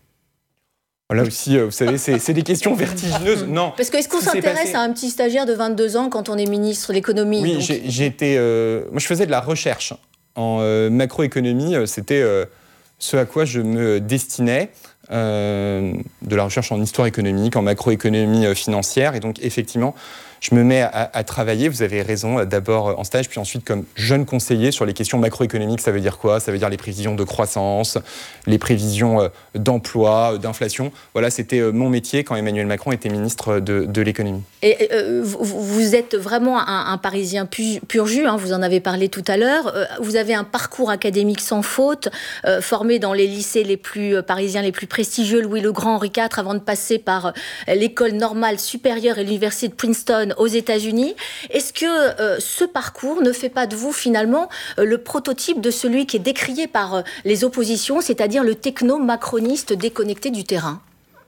Là aussi, vous savez, c'est des questions vertigineuses. Non. Parce que est-ce qu'on s'intéresse à un petit stagiaire de 22 ans quand on est ministre de l'économie ? Oui, moi, je faisais de la recherche en macroéconomie. C'était ce à quoi je me destinais. De la recherche en histoire économique, en macroéconomie financière. Et donc, effectivement, je me mets à travailler, vous avez raison, d'abord en stage, puis ensuite comme jeune conseiller sur les questions macroéconomiques. Ça veut dire quoi ? Ça veut dire les prévisions de croissance, les prévisions d'emploi, d'inflation. Voilà, c'était mon métier quand Emmanuel Macron était ministre de l'économie. Et vous êtes vraiment un Parisien pur jus, hein, vous en avez parlé tout à l'heure. Vous avez un parcours académique sans faute, formé dans les lycées les plus parisiens, les plus prestigieux, Louis le Grand, Henri IV, avant de passer par l'école normale supérieure et l'université de Princeton aux États-Unis. Est-ce que ce parcours ne fait pas de vous finalement le prototype de celui qui est décrié par les oppositions, c'est-à-dire le techno-macroniste déconnecté du terrain ?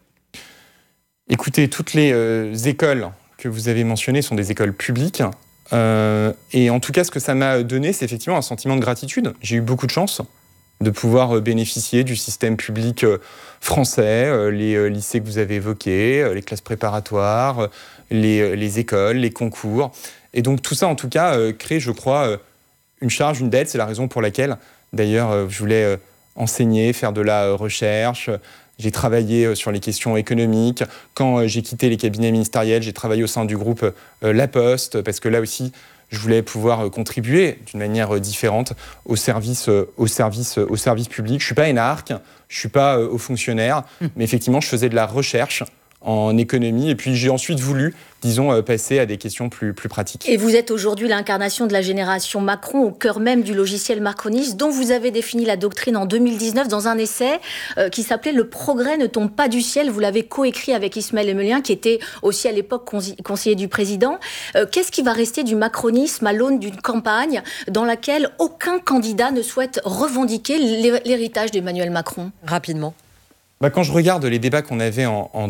Écoutez, toutes les écoles que vous avez mentionnées sont des écoles publiques. Et en tout cas, ce que ça m'a donné, c'est effectivement un sentiment de gratitude. J'ai eu beaucoup de chance de pouvoir bénéficier du système public français, les lycées que vous avez évoqués, les classes préparatoires, les écoles, les concours. Et donc tout ça, en tout cas, crée, je crois, une charge, une dette. C'est la raison pour laquelle, d'ailleurs, je voulais enseigner, faire de la recherche. J'ai travaillé sur les questions économiques. Quand j'ai quitté les cabinets ministériels, j'ai travaillé au sein du groupe La Poste, parce que là aussi, je voulais pouvoir contribuer d'une manière différente au service public. Je ne suis pas énarque, je ne suis pas haut fonctionnaire, mais effectivement, je faisais de la recherche en économie. Et puis, j'ai ensuite voulu, disons, passer à des questions plus pratiques. Et vous êtes aujourd'hui l'incarnation de la génération Macron, au cœur même du logiciel macroniste, dont vous avez défini la doctrine en 2019 dans un essai qui s'appelait « Le progrès ne tombe pas du ciel ». Vous l'avez coécrit avec Ismaël Emelien, qui était aussi à l'époque conseiller du président. Qu'est-ce qui va rester du macronisme à l'aune d'une campagne dans laquelle aucun candidat ne souhaite revendiquer l'héritage d'Emmanuel Macron ? Rapidement. Quand je regarde les débats qu'on avait en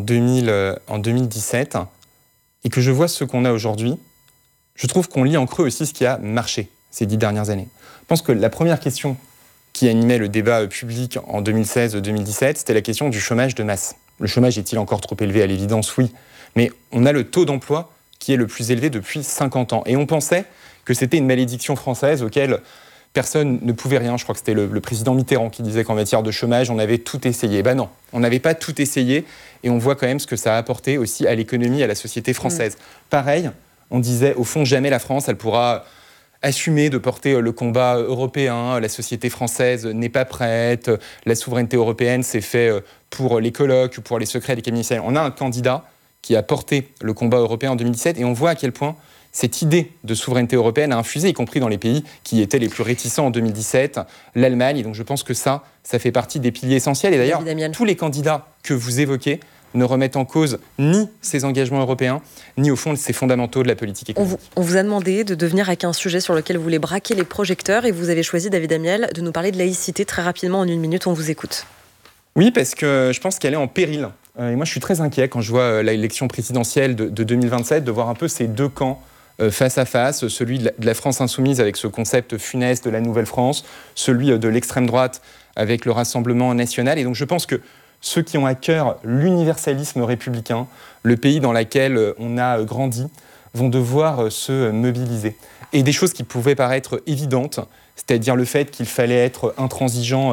2017 et que je vois ce qu'on a aujourd'hui, je trouve qu'on lit en creux aussi ce qui a marché ces 10 dernières années. Je pense que la première question qui animait le débat public en 2016-2017, c'était la question du chômage de masse. Le chômage est-il encore trop élevé ? À l'évidence, oui. Mais on a le taux d'emploi qui est le plus élevé depuis 50 ans. Et on pensait que c'était une malédiction française auquel personne ne pouvait rien. Je crois que c'était le président Mitterrand qui disait qu'en matière de chômage, on avait tout essayé. Non, on n'avait pas tout essayé et on voit quand même ce que ça a apporté aussi à l'économie, à la société française. Pareil, on disait, au fond, jamais la France, elle pourra assumer de porter le combat européen. La société française n'est pas prête. La souveraineté européenne, c'est fait pour les colloques ou pour les secrets des cabinets ministériels. On a un candidat qui a porté le combat européen en 2017 et on voit à quel point cette idée de souveraineté européenne a infusé, y compris dans les pays qui étaient les plus réticents en 2017, l'Allemagne. Et donc je pense que ça fait partie des piliers essentiels. Et d'ailleurs, tous les candidats que vous évoquez ne remettent en cause ni ces engagements européens, ni au fond ces fondamentaux de la politique économique. On vous a demandé de devenir avec un sujet sur lequel vous voulez braquer les projecteurs et vous avez choisi, David Amiel, de nous parler de laïcité très rapidement en 1 minute. On vous écoute. Oui, parce que je pense qu'elle est en péril. Et moi, je suis très inquiet quand je vois l'élection présidentielle de 2027, de voir un peu ces deux camps face à face, celui de la France insoumise avec ce concept funeste de la Nouvelle-France, celui de l'extrême droite avec le Rassemblement national. Et donc je pense que ceux qui ont à cœur l'universalisme républicain, le pays dans lequel on a grandi, vont devoir se mobiliser. Et des choses qui pouvaient paraître évidentes, c'est-à-dire le fait qu'il fallait être intransigeant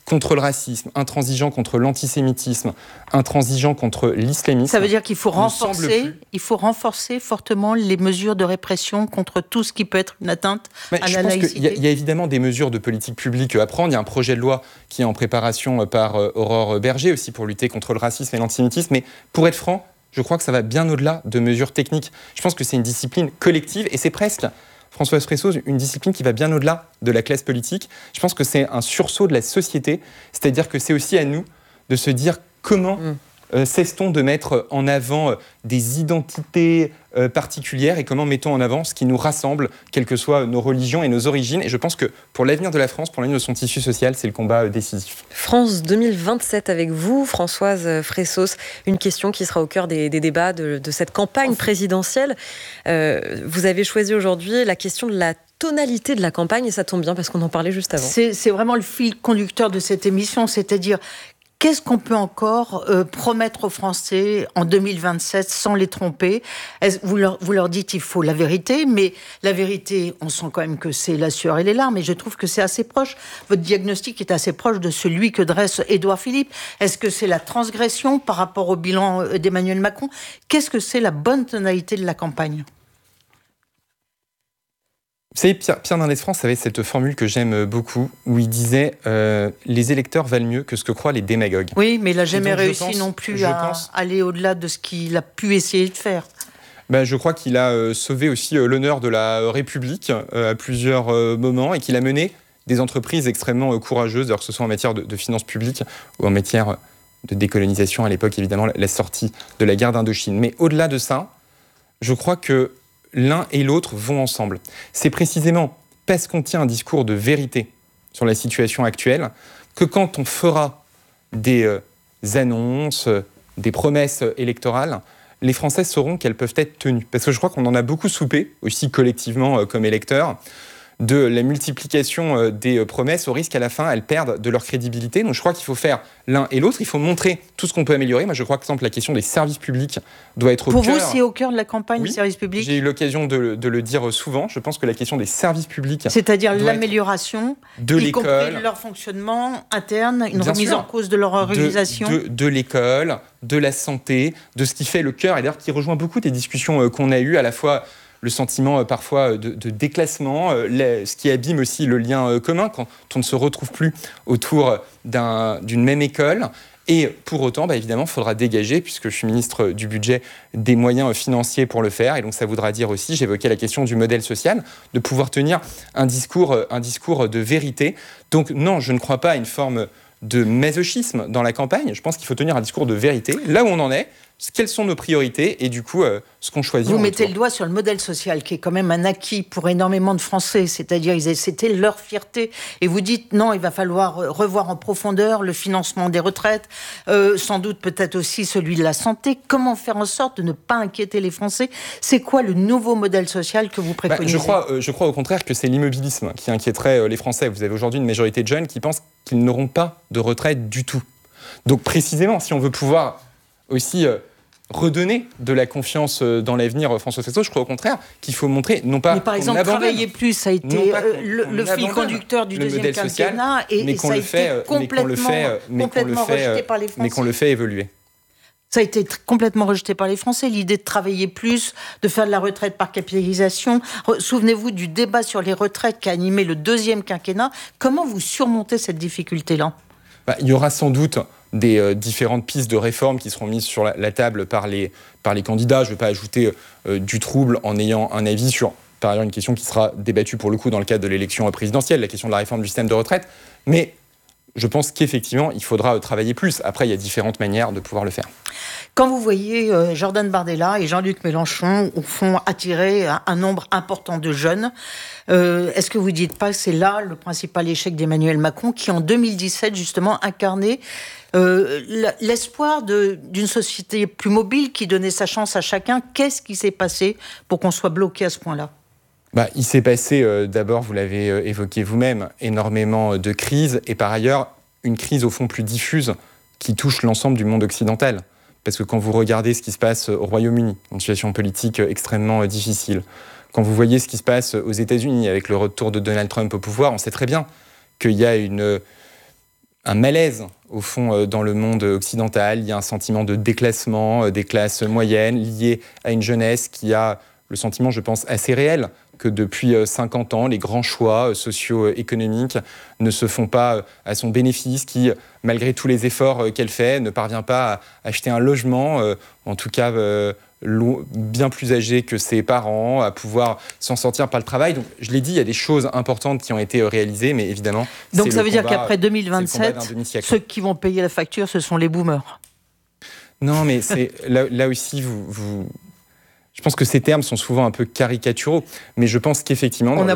contre le racisme, intransigeant contre l'antisémitisme, intransigeant contre l'islamisme. Ça veut dire qu'il faut renforcer fortement les mesures de répression contre tout ce qui peut être une atteinte à la laïcité. Il y a évidemment des mesures de politique publique à prendre. Il y a un projet de loi qui est en préparation par Aurore Berger aussi pour lutter contre le racisme et l'antisémitisme. Mais pour être franc, je crois que ça va bien au-delà de mesures techniques. Je pense que c'est une discipline collective et c'est presque, Françoise Fresso, une discipline qui va bien au-delà de la classe politique. Je pense que c'est un sursaut de la société, c'est-à-dire que c'est aussi à nous de se dire comment cesse-t-on de mettre en avant des identités particulières et comment mettons en avant ce qui nous rassemble, quelles que soient nos religions et nos origines. Et je pense que pour l'avenir de la France, pour l'avenir de son tissu social, c'est le combat décisif. France 2027 avec vous, Françoise Fressos. Une question qui sera au cœur des débats de cette campagne présidentielle. Vous avez choisi aujourd'hui la question de la tonalité de la campagne et ça tombe bien parce qu'on en parlait juste avant. C'est vraiment le fil conducteur de cette émission, c'est-à-dire qu'est-ce qu'on peut encore promettre aux Français en 2027 sans les tromper ? Vous leur dites il faut la vérité, mais la vérité, on sent quand même que c'est la sueur et les larmes, et je trouve que c'est assez proche. Votre diagnostic est assez proche de celui que dresse Édouard Philippe. Est-ce que c'est la transgression par rapport au bilan d'Emmanuel Macron ? Qu'est-ce que c'est la bonne tonalité de la campagne ? Vous savez, Pierre Mendès France avait cette formule que j'aime beaucoup, où il disait les électeurs valent mieux que ce que croient les démagogues. Oui, mais il n'a jamais réussi non plus à aller au-delà de ce qu'il a pu essayer de faire. Je crois qu'il a sauvé aussi l'honneur de la République à plusieurs moments et qu'il a mené des entreprises extrêmement courageuses, que ce soit en matière de finances publiques ou en matière de décolonisation, à l'époque évidemment la sortie de la guerre d'Indochine. Mais au-delà de ça, je crois que l'un et l'autre vont ensemble. C'est précisément parce qu'on tient un discours de vérité sur la situation actuelle que quand on fera des annonces, des promesses électorales, les Français sauront qu'elles peuvent être tenues. Parce que je crois qu'on en a beaucoup soupé, aussi collectivement comme électeurs, de la multiplication des promesses au risque qu'à la fin, elles perdent de leur crédibilité. Donc je crois qu'il faut faire l'un et l'autre. Il faut montrer tout ce qu'on peut améliorer. Moi, je crois que, par exemple, la question des services publics doit être au cœur. Pour vous, c'est au cœur de la campagne, les services publics ? J'ai eu l'occasion de le dire souvent. Je pense que la question des services publics... C'est-à-dire l'amélioration, de y l'école, compris de leur fonctionnement interne, une remise en cause de leur organisation. De l'école, de la santé, de ce qui fait le cœur, et d'ailleurs qui rejoint beaucoup des discussions qu'on a eues, à la fois le sentiment parfois de déclassement, ce qui abîme aussi le lien commun quand on ne se retrouve plus autour d'une même école. Et pour autant, évidemment, il faudra dégager, puisque je suis ministre du budget, des moyens financiers pour le faire. Et donc ça voudra dire aussi, j'évoquais la question du modèle social, de pouvoir tenir un discours de vérité. Donc non, je ne crois pas à une forme de masochisme dans la campagne. Je pense qu'il faut tenir un discours de vérité, là où on en est, quelles sont nos priorités et du coup ce qu'on choisit. Vous mettez le doigt sur le modèle social qui est quand même un acquis pour énormément de Français, c'est-à-dire c'était leur fierté, et vous dites non, il va falloir revoir en profondeur le financement des retraites, sans doute peut-être aussi celui de la santé. Comment faire en sorte de ne pas inquiéter les Français ? C'est quoi le nouveau modèle social que vous préconisez ? Je crois au contraire que c'est l'immobilisme qui inquiéterait les Français. Vous avez aujourd'hui une majorité de jeunes qui pensent qu'ils n'auront pas de retraite du tout. Donc précisément, si on veut pouvoir aussi redonner de la confiance dans l'avenir, François Fesneau, je crois au contraire qu'il faut montrer, non pas. Mais par exemple, travailler plus, ça a été le fil conducteur du deuxième quinquennat, et ça a été complètement rejeté par les Français. Mais qu'on le fait évoluer. Ça a été complètement rejeté par les Français, l'idée de travailler plus, de faire de la retraite par capitalisation. Souvenez-vous du débat sur les retraites qui a animé le deuxième quinquennat. Comment vous surmontez cette difficulté-là ? Il y aura sans doute des différentes pistes de réforme qui seront mises sur la table par les candidats. Je ne vais pas ajouter du trouble en ayant un avis sur, par ailleurs, une question qui sera débattue pour le coup dans le cadre de l'élection présidentielle, la question de la réforme du système de retraite. Mais je pense qu'effectivement, il faudra travailler plus. Après, il y a différentes manières de pouvoir le faire. Quand vous voyez Jordan Bardella et Jean-Luc Mélenchon au fond attirer un nombre important de jeunes, est-ce que vous ne dites pas que c'est là le principal échec d'Emmanuel Macron qui, en 2017, justement, incarnait l'espoir d'une société plus mobile qui donnait sa chance à chacun ? Qu'est-ce qui s'est passé pour qu'on soit bloqué à ce point-là ? Il s'est passé, d'abord, vous l'avez évoqué vous-même, énormément de crises, et par ailleurs, une crise au fond plus diffuse qui touche l'ensemble du monde occidental. Parce que quand vous regardez ce qui se passe au Royaume-Uni, une situation politique extrêmement difficile, quand vous voyez ce qui se passe aux États-Unis avec le retour de Donald Trump au pouvoir, on sait très bien qu'il y a malaise, au fond, dans le monde occidental. Il y a un sentiment de déclassement des classes moyennes lié à une jeunesse qui a le sentiment, je pense, assez réel que depuis 50 ans, les grands choix socio-économiques ne se font pas à son bénéfice, qui, malgré tous les efforts qu'elle fait, ne parvient pas à acheter un logement, en tout cas bien plus âgé que ses parents, à pouvoir s'en sortir par le travail. Donc, je l'ai dit, il y a des choses importantes qui ont été réalisées, mais évidemment... Donc ça veut dire qu'après 2027, ceux qui vont payer la facture, ce sont les boomers. Non, mais là aussi, je pense que ces termes sont souvent un peu caricaturaux, mais je pense qu'effectivement, dans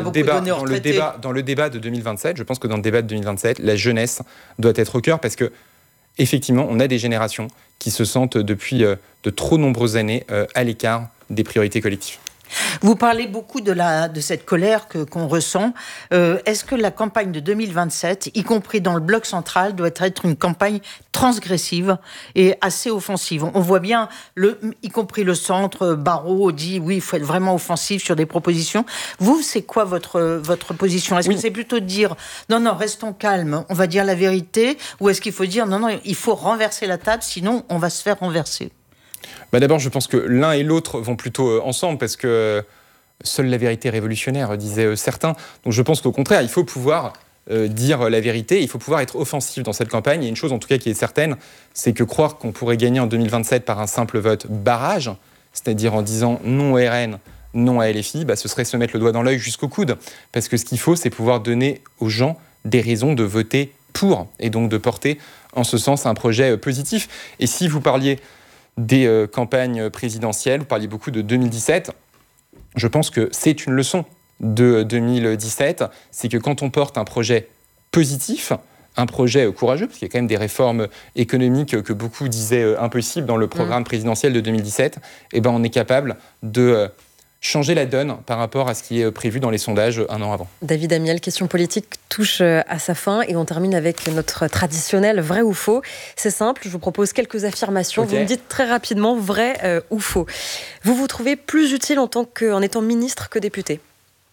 le débat de 2027, je pense que dans le débat de 2027, la jeunesse doit être au cœur, parce que effectivement, on a des générations qui se sentent depuis de trop nombreuses années à l'écart des priorités collectives. Vous parlez beaucoup de cette colère qu'on ressent. Est-ce que la campagne de 2027, y compris dans le bloc central, doit être une campagne transgressive et assez offensive? On voit bien, y compris le centre, Barrot dit oui, il faut être vraiment offensif sur des propositions. Vous, c'est quoi votre position? Est-ce que c'est plutôt de dire non, restons calmes, on va dire la vérité, ou est-ce qu'il faut dire non, il faut renverser la table, sinon on va se faire renverser? D'abord, je pense que l'un et l'autre vont plutôt ensemble, parce que seule la vérité est révolutionnaire, disaient certains. Donc je pense qu'au contraire, il faut pouvoir dire la vérité, il faut pouvoir être offensif dans cette campagne. Il y a une chose en tout cas qui est certaine, c'est que croire qu'on pourrait gagner en 2027 par un simple vote barrage, c'est-à-dire en disant non au RN, non à LFI, ce serait se mettre le doigt dans l'œil jusqu'au coude. Parce que ce qu'il faut, c'est pouvoir donner aux gens des raisons de voter pour, et donc de porter en ce sens un projet positif. Et si vous parliez des campagnes présidentielles, vous parliez beaucoup de 2017, je pense que c'est une leçon de 2017, c'est que quand on porte un projet positif, un projet courageux, parce qu'il y a quand même des réformes économiques que beaucoup disaient impossibles dans le programme présidentiel de 2017, on est capable de changer la donne par rapport à ce qui est prévu dans les sondages un an avant. David Amiel, question politique touche à sa fin et on termine avec notre traditionnel vrai ou faux. C'est simple, je vous propose quelques affirmations. Okay. Vous me dites très rapidement vrai ou faux. Vous vous trouvez plus utile en étant ministre que député?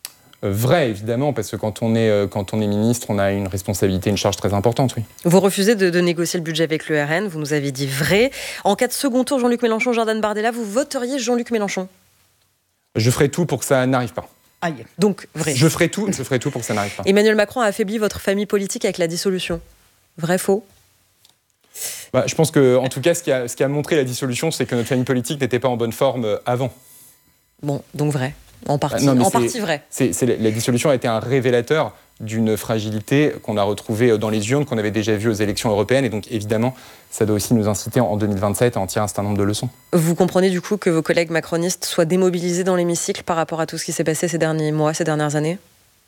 Vrai, évidemment, parce que quand on est ministre, on a une responsabilité, une charge très importante, oui. Vous refusez de négocier le budget avec le RN, vous nous avez dit vrai. En cas de second tour, Jean-Luc Mélenchon, Jordan Bardella, vous voteriez Jean-Luc Mélenchon? Je ferai tout pour que ça n'arrive pas. Aïe. Donc, vrai. Je ferai tout pour que ça n'arrive pas. Emmanuel Macron a affaibli votre famille politique avec la dissolution. Vrai, faux? Je pense que, en tout cas, ce qui a montré la dissolution, c'est que notre famille politique n'était pas en bonne forme avant. Bon, donc vrai. En partie vrai. La dissolution a été un révélateur d'une fragilité qu'on a retrouvée dans les urnes, qu'on avait déjà vue aux élections européennes. Et donc, évidemment, ça doit aussi nous inciter en 2027 à en tirer un certain nombre de leçons. Vous comprenez du coup que vos collègues macronistes soient démobilisés dans l'hémicycle par rapport à tout ce qui s'est passé ces derniers mois, ces dernières années?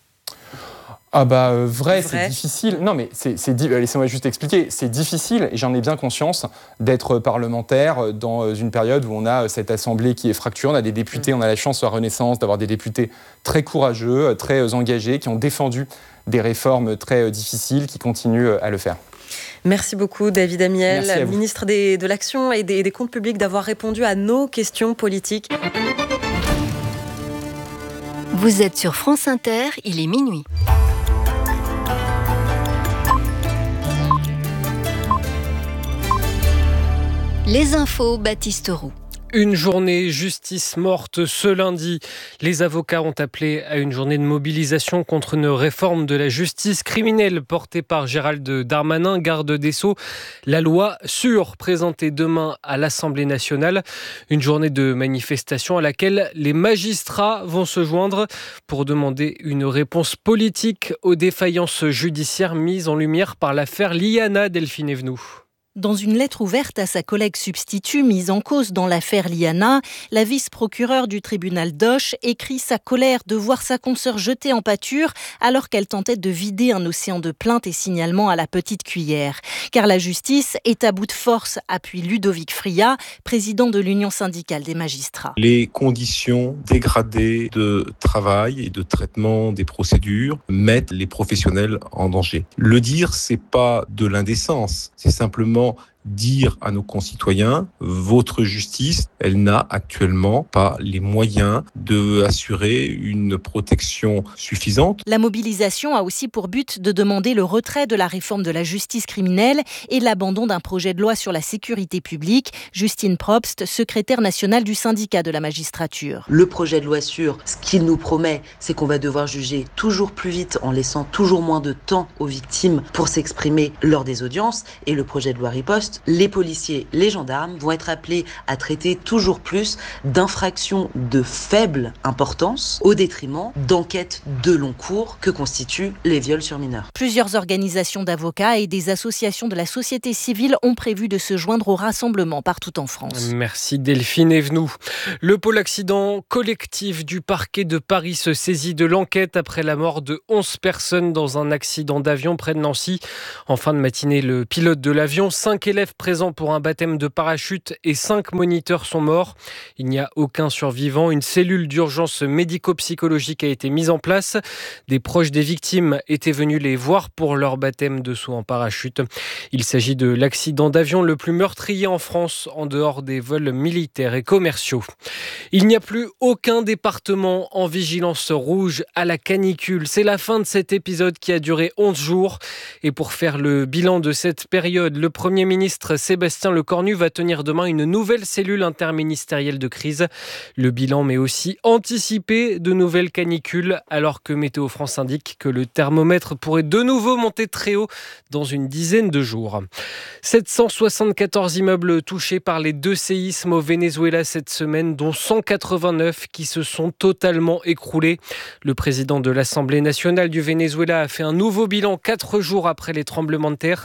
Vrai, c'est difficile. Non, mais laissez-moi juste expliquer. C'est difficile, et j'en ai bien conscience, d'être parlementaire dans une période où on a cette assemblée qui est fracturée. On a des députés, on a la chance à Renaissance d'avoir des députés très courageux, très engagés, qui ont défendu des réformes très difficiles, qui continuent à le faire. Merci beaucoup David Amiel, ministre de l'Action et des Comptes Publics, d'avoir répondu à nos questions politiques. Vous êtes sur France Inter, il est minuit. Les infos, Baptiste Roux. Une journée justice morte ce lundi. Les avocats ont appelé à une journée de mobilisation contre une réforme de la justice criminelle portée par Gérald Darmanin, garde des Sceaux. La loi sûre, présentée demain à l'Assemblée nationale. Une journée de manifestation à laquelle les magistrats vont se joindre pour demander une réponse politique aux défaillances judiciaires mises en lumière par l'affaire Liana, Delphine Evenou. Dans une lettre ouverte à sa collègue substitut mise en cause dans l'affaire Liana, la vice-procureure du tribunal d'Auch écrit sa colère de voir sa consoeur jetée en pâture alors qu'elle tentait de vider un océan de plaintes et signalements à la petite cuillère. Car la justice est à bout de force, appuie Ludovic Friat, président de l'Union syndicale des magistrats. Les conditions dégradées de travail et de traitement des procédures mettent les professionnels en danger. Le dire, c'est pas de l'indécence, c'est simplement dire à nos concitoyens, votre justice, elle n'a actuellement pas les moyens d'assurer une protection suffisante. La mobilisation a aussi pour but de demander le retrait de la réforme de la justice criminelle et l'abandon d'un projet de loi sur la sécurité publique. Justine Probst, secrétaire nationale du syndicat de la magistrature. Le projet de loi sûr, ce qu'il nous promet, c'est qu'on va devoir juger toujours plus vite en laissant toujours moins de temps aux victimes pour s'exprimer lors des audiences. Et le projet de loi riposte, les policiers, les gendarmes vont être appelés à traiter toujours plus d'infractions de faible importance au détriment d'enquêtes de long cours que constituent les viols sur mineurs. Plusieurs organisations d'avocats et des associations de la société civile ont prévu de se joindre au rassemblement partout en France. Merci Delphine Evenou. Le pôle accident collectif du parquet de Paris se saisit de l'enquête après la mort de 11 personnes dans un accident d'avion près de Nancy. En fin de matinée, le pilote de l'avion, 5 élèves présents pour un baptême de parachute et 5 moniteurs sont morts. Il n'y a aucun survivant. Une cellule d'urgence médico-psychologique a été mise en place. Des proches des victimes étaient venus les voir pour leur baptême de saut en parachute. Il s'agit de l'accident d'avion le plus meurtrier en France, en dehors des vols militaires et commerciaux. Il n'y a plus aucun département en vigilance rouge à la canicule. C'est la fin de cet épisode qui a duré 11 jours. Et pour faire le bilan de cette période, le Premier ministre Sébastien Lecornu va tenir demain une nouvelle cellule interministérielle de crise. Le bilan, mais aussi anticiper de nouvelles canicules, alors que Météo France indique que le thermomètre pourrait de nouveau monter très haut dans une dizaine de jours. 774 immeubles touchés par les 2 séismes au Venezuela cette semaine, dont 189 qui se sont totalement écroulés. Le président de l'Assemblée nationale du Venezuela a fait un nouveau bilan 4 jours après les tremblements de terre.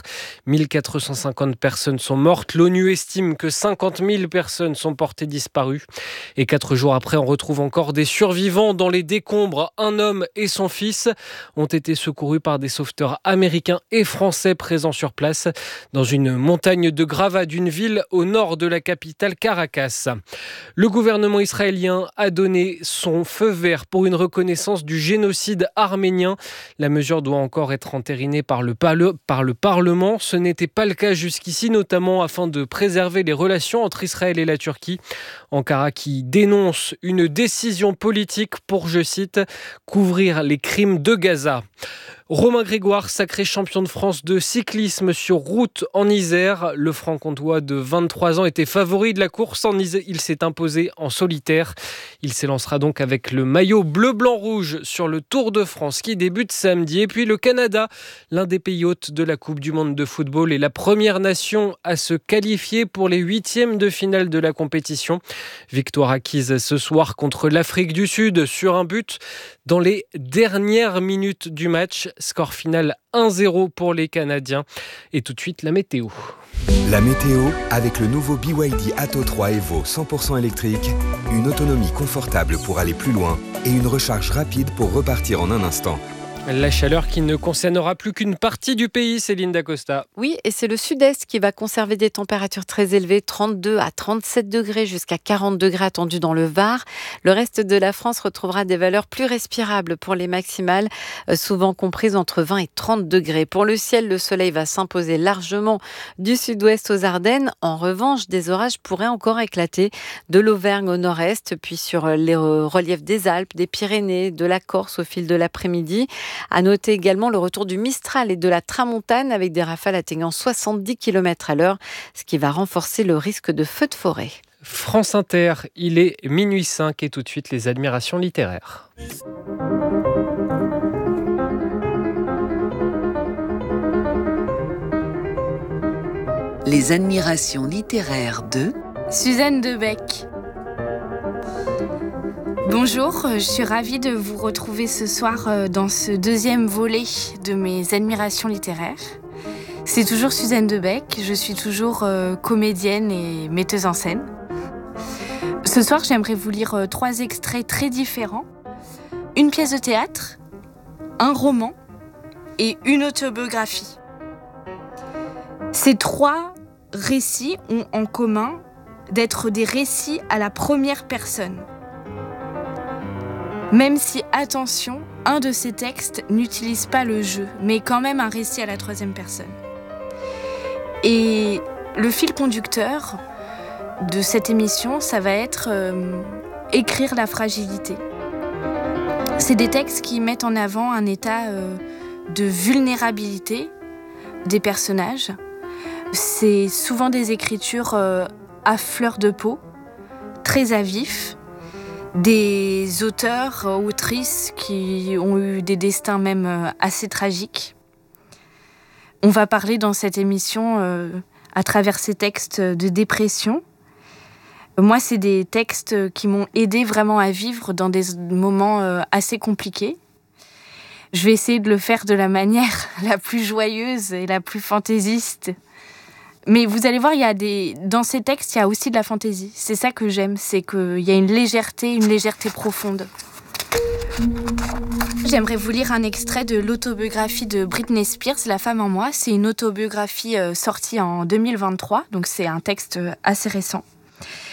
1450 personnes sont mortes. L'ONU estime que 50 000 personnes sont portées disparues. Et 4 jours après, on retrouve encore des survivants dans les décombres. Un homme et son fils ont été secourus par des sauveteurs américains et français présents sur place dans une montagne de gravats d'une ville au nord de la capitale Caracas. Le gouvernement israélien a donné son feu vert pour une reconnaissance du génocide arménien. La mesure doit encore être entérinée par le Parlement. Ce n'était pas le cas jusqu'ici, notamment afin de préserver les relations entre Israël et la Turquie. Ankara qui dénonce une décision politique pour, je cite, couvrir les crimes de Gaza. Romain Grégoire, sacré champion de France de cyclisme sur route en Isère. Le Franc-Comtois de 23 ans était favori de la course. Il s'est imposé en solitaire. Il s'élancera donc avec le maillot bleu-blanc-rouge sur le Tour de France qui débute samedi. Et puis le Canada, l'un des pays hôtes de la Coupe du Monde de football, est la première nation à se qualifier pour les 8e de finale de la compétition. Victoire acquise ce soir contre l'Afrique du Sud sur un but dans les dernières minutes du match. Score final 1-0 pour les Canadiens. Et tout de suite, la météo. La météo avec le nouveau BYD Atto 3 Evo 100% électrique, une autonomie confortable pour aller plus loin et une recharge rapide pour repartir en un instant. La chaleur qui ne concernera plus qu'une partie du pays, Céline Dacosta. Oui, et c'est le sud-est qui va conserver des températures très élevées, 32 à 37 degrés jusqu'à 40 degrés attendus dans le Var. Le reste de la France retrouvera des valeurs plus respirables pour les maximales, souvent comprises entre 20 et 30 degrés. Pour le ciel, le soleil va s'imposer largement du sud-ouest aux Ardennes. En revanche, des orages pourraient encore éclater de l'Auvergne au nord-est, puis sur les reliefs des Alpes, des Pyrénées, de la Corse au fil de l'après-midi. À noter également le retour du Mistral et de la Tramontane avec des rafales atteignant 70 km/h, ce qui va renforcer le risque de feux de forêt. France Inter, il est minuit 5 et tout de suite les admirations littéraires. Les admirations littéraires de Suzanne Debec. Bonjour, je suis ravie de vous retrouver ce soir dans ce deuxième volet de mes admirations littéraires. C'est toujours Suzanne Debec, je suis toujours comédienne et metteuse en scène. Ce soir, j'aimerais vous lire 3 extraits très différents. Une pièce de théâtre, un roman et une autobiographie. Ces 3 récits ont en commun d'être des récits à la première personne. Même si, attention, un de ces textes n'utilise pas le je, mais quand même un récit à la 3e personne. Et Le fil conducteur de cette émission, ça va être écrire la fragilité. C'est des textes qui mettent en avant un état de vulnérabilité des personnages. C'est souvent des écritures à fleur de peau, très à vif. Des auteurs, autrices qui ont eu des destins même assez tragiques. On va parler dans cette émission, à travers ces textes, de dépression. Moi, c'est des textes qui m'ont aidé vraiment à vivre dans des moments assez compliqués. Je vais essayer de le faire de la manière la plus joyeuse et la plus fantaisiste. Mais vous allez voir, dans ces textes, il y a aussi de la fantaisie. C'est ça que j'aime, c'est qu'il y a une légèreté profonde. J'aimerais vous lire un extrait de l'autobiographie de Britney Spears, La femme en moi. C'est une autobiographie sortie en 2023, donc c'est un texte assez récent.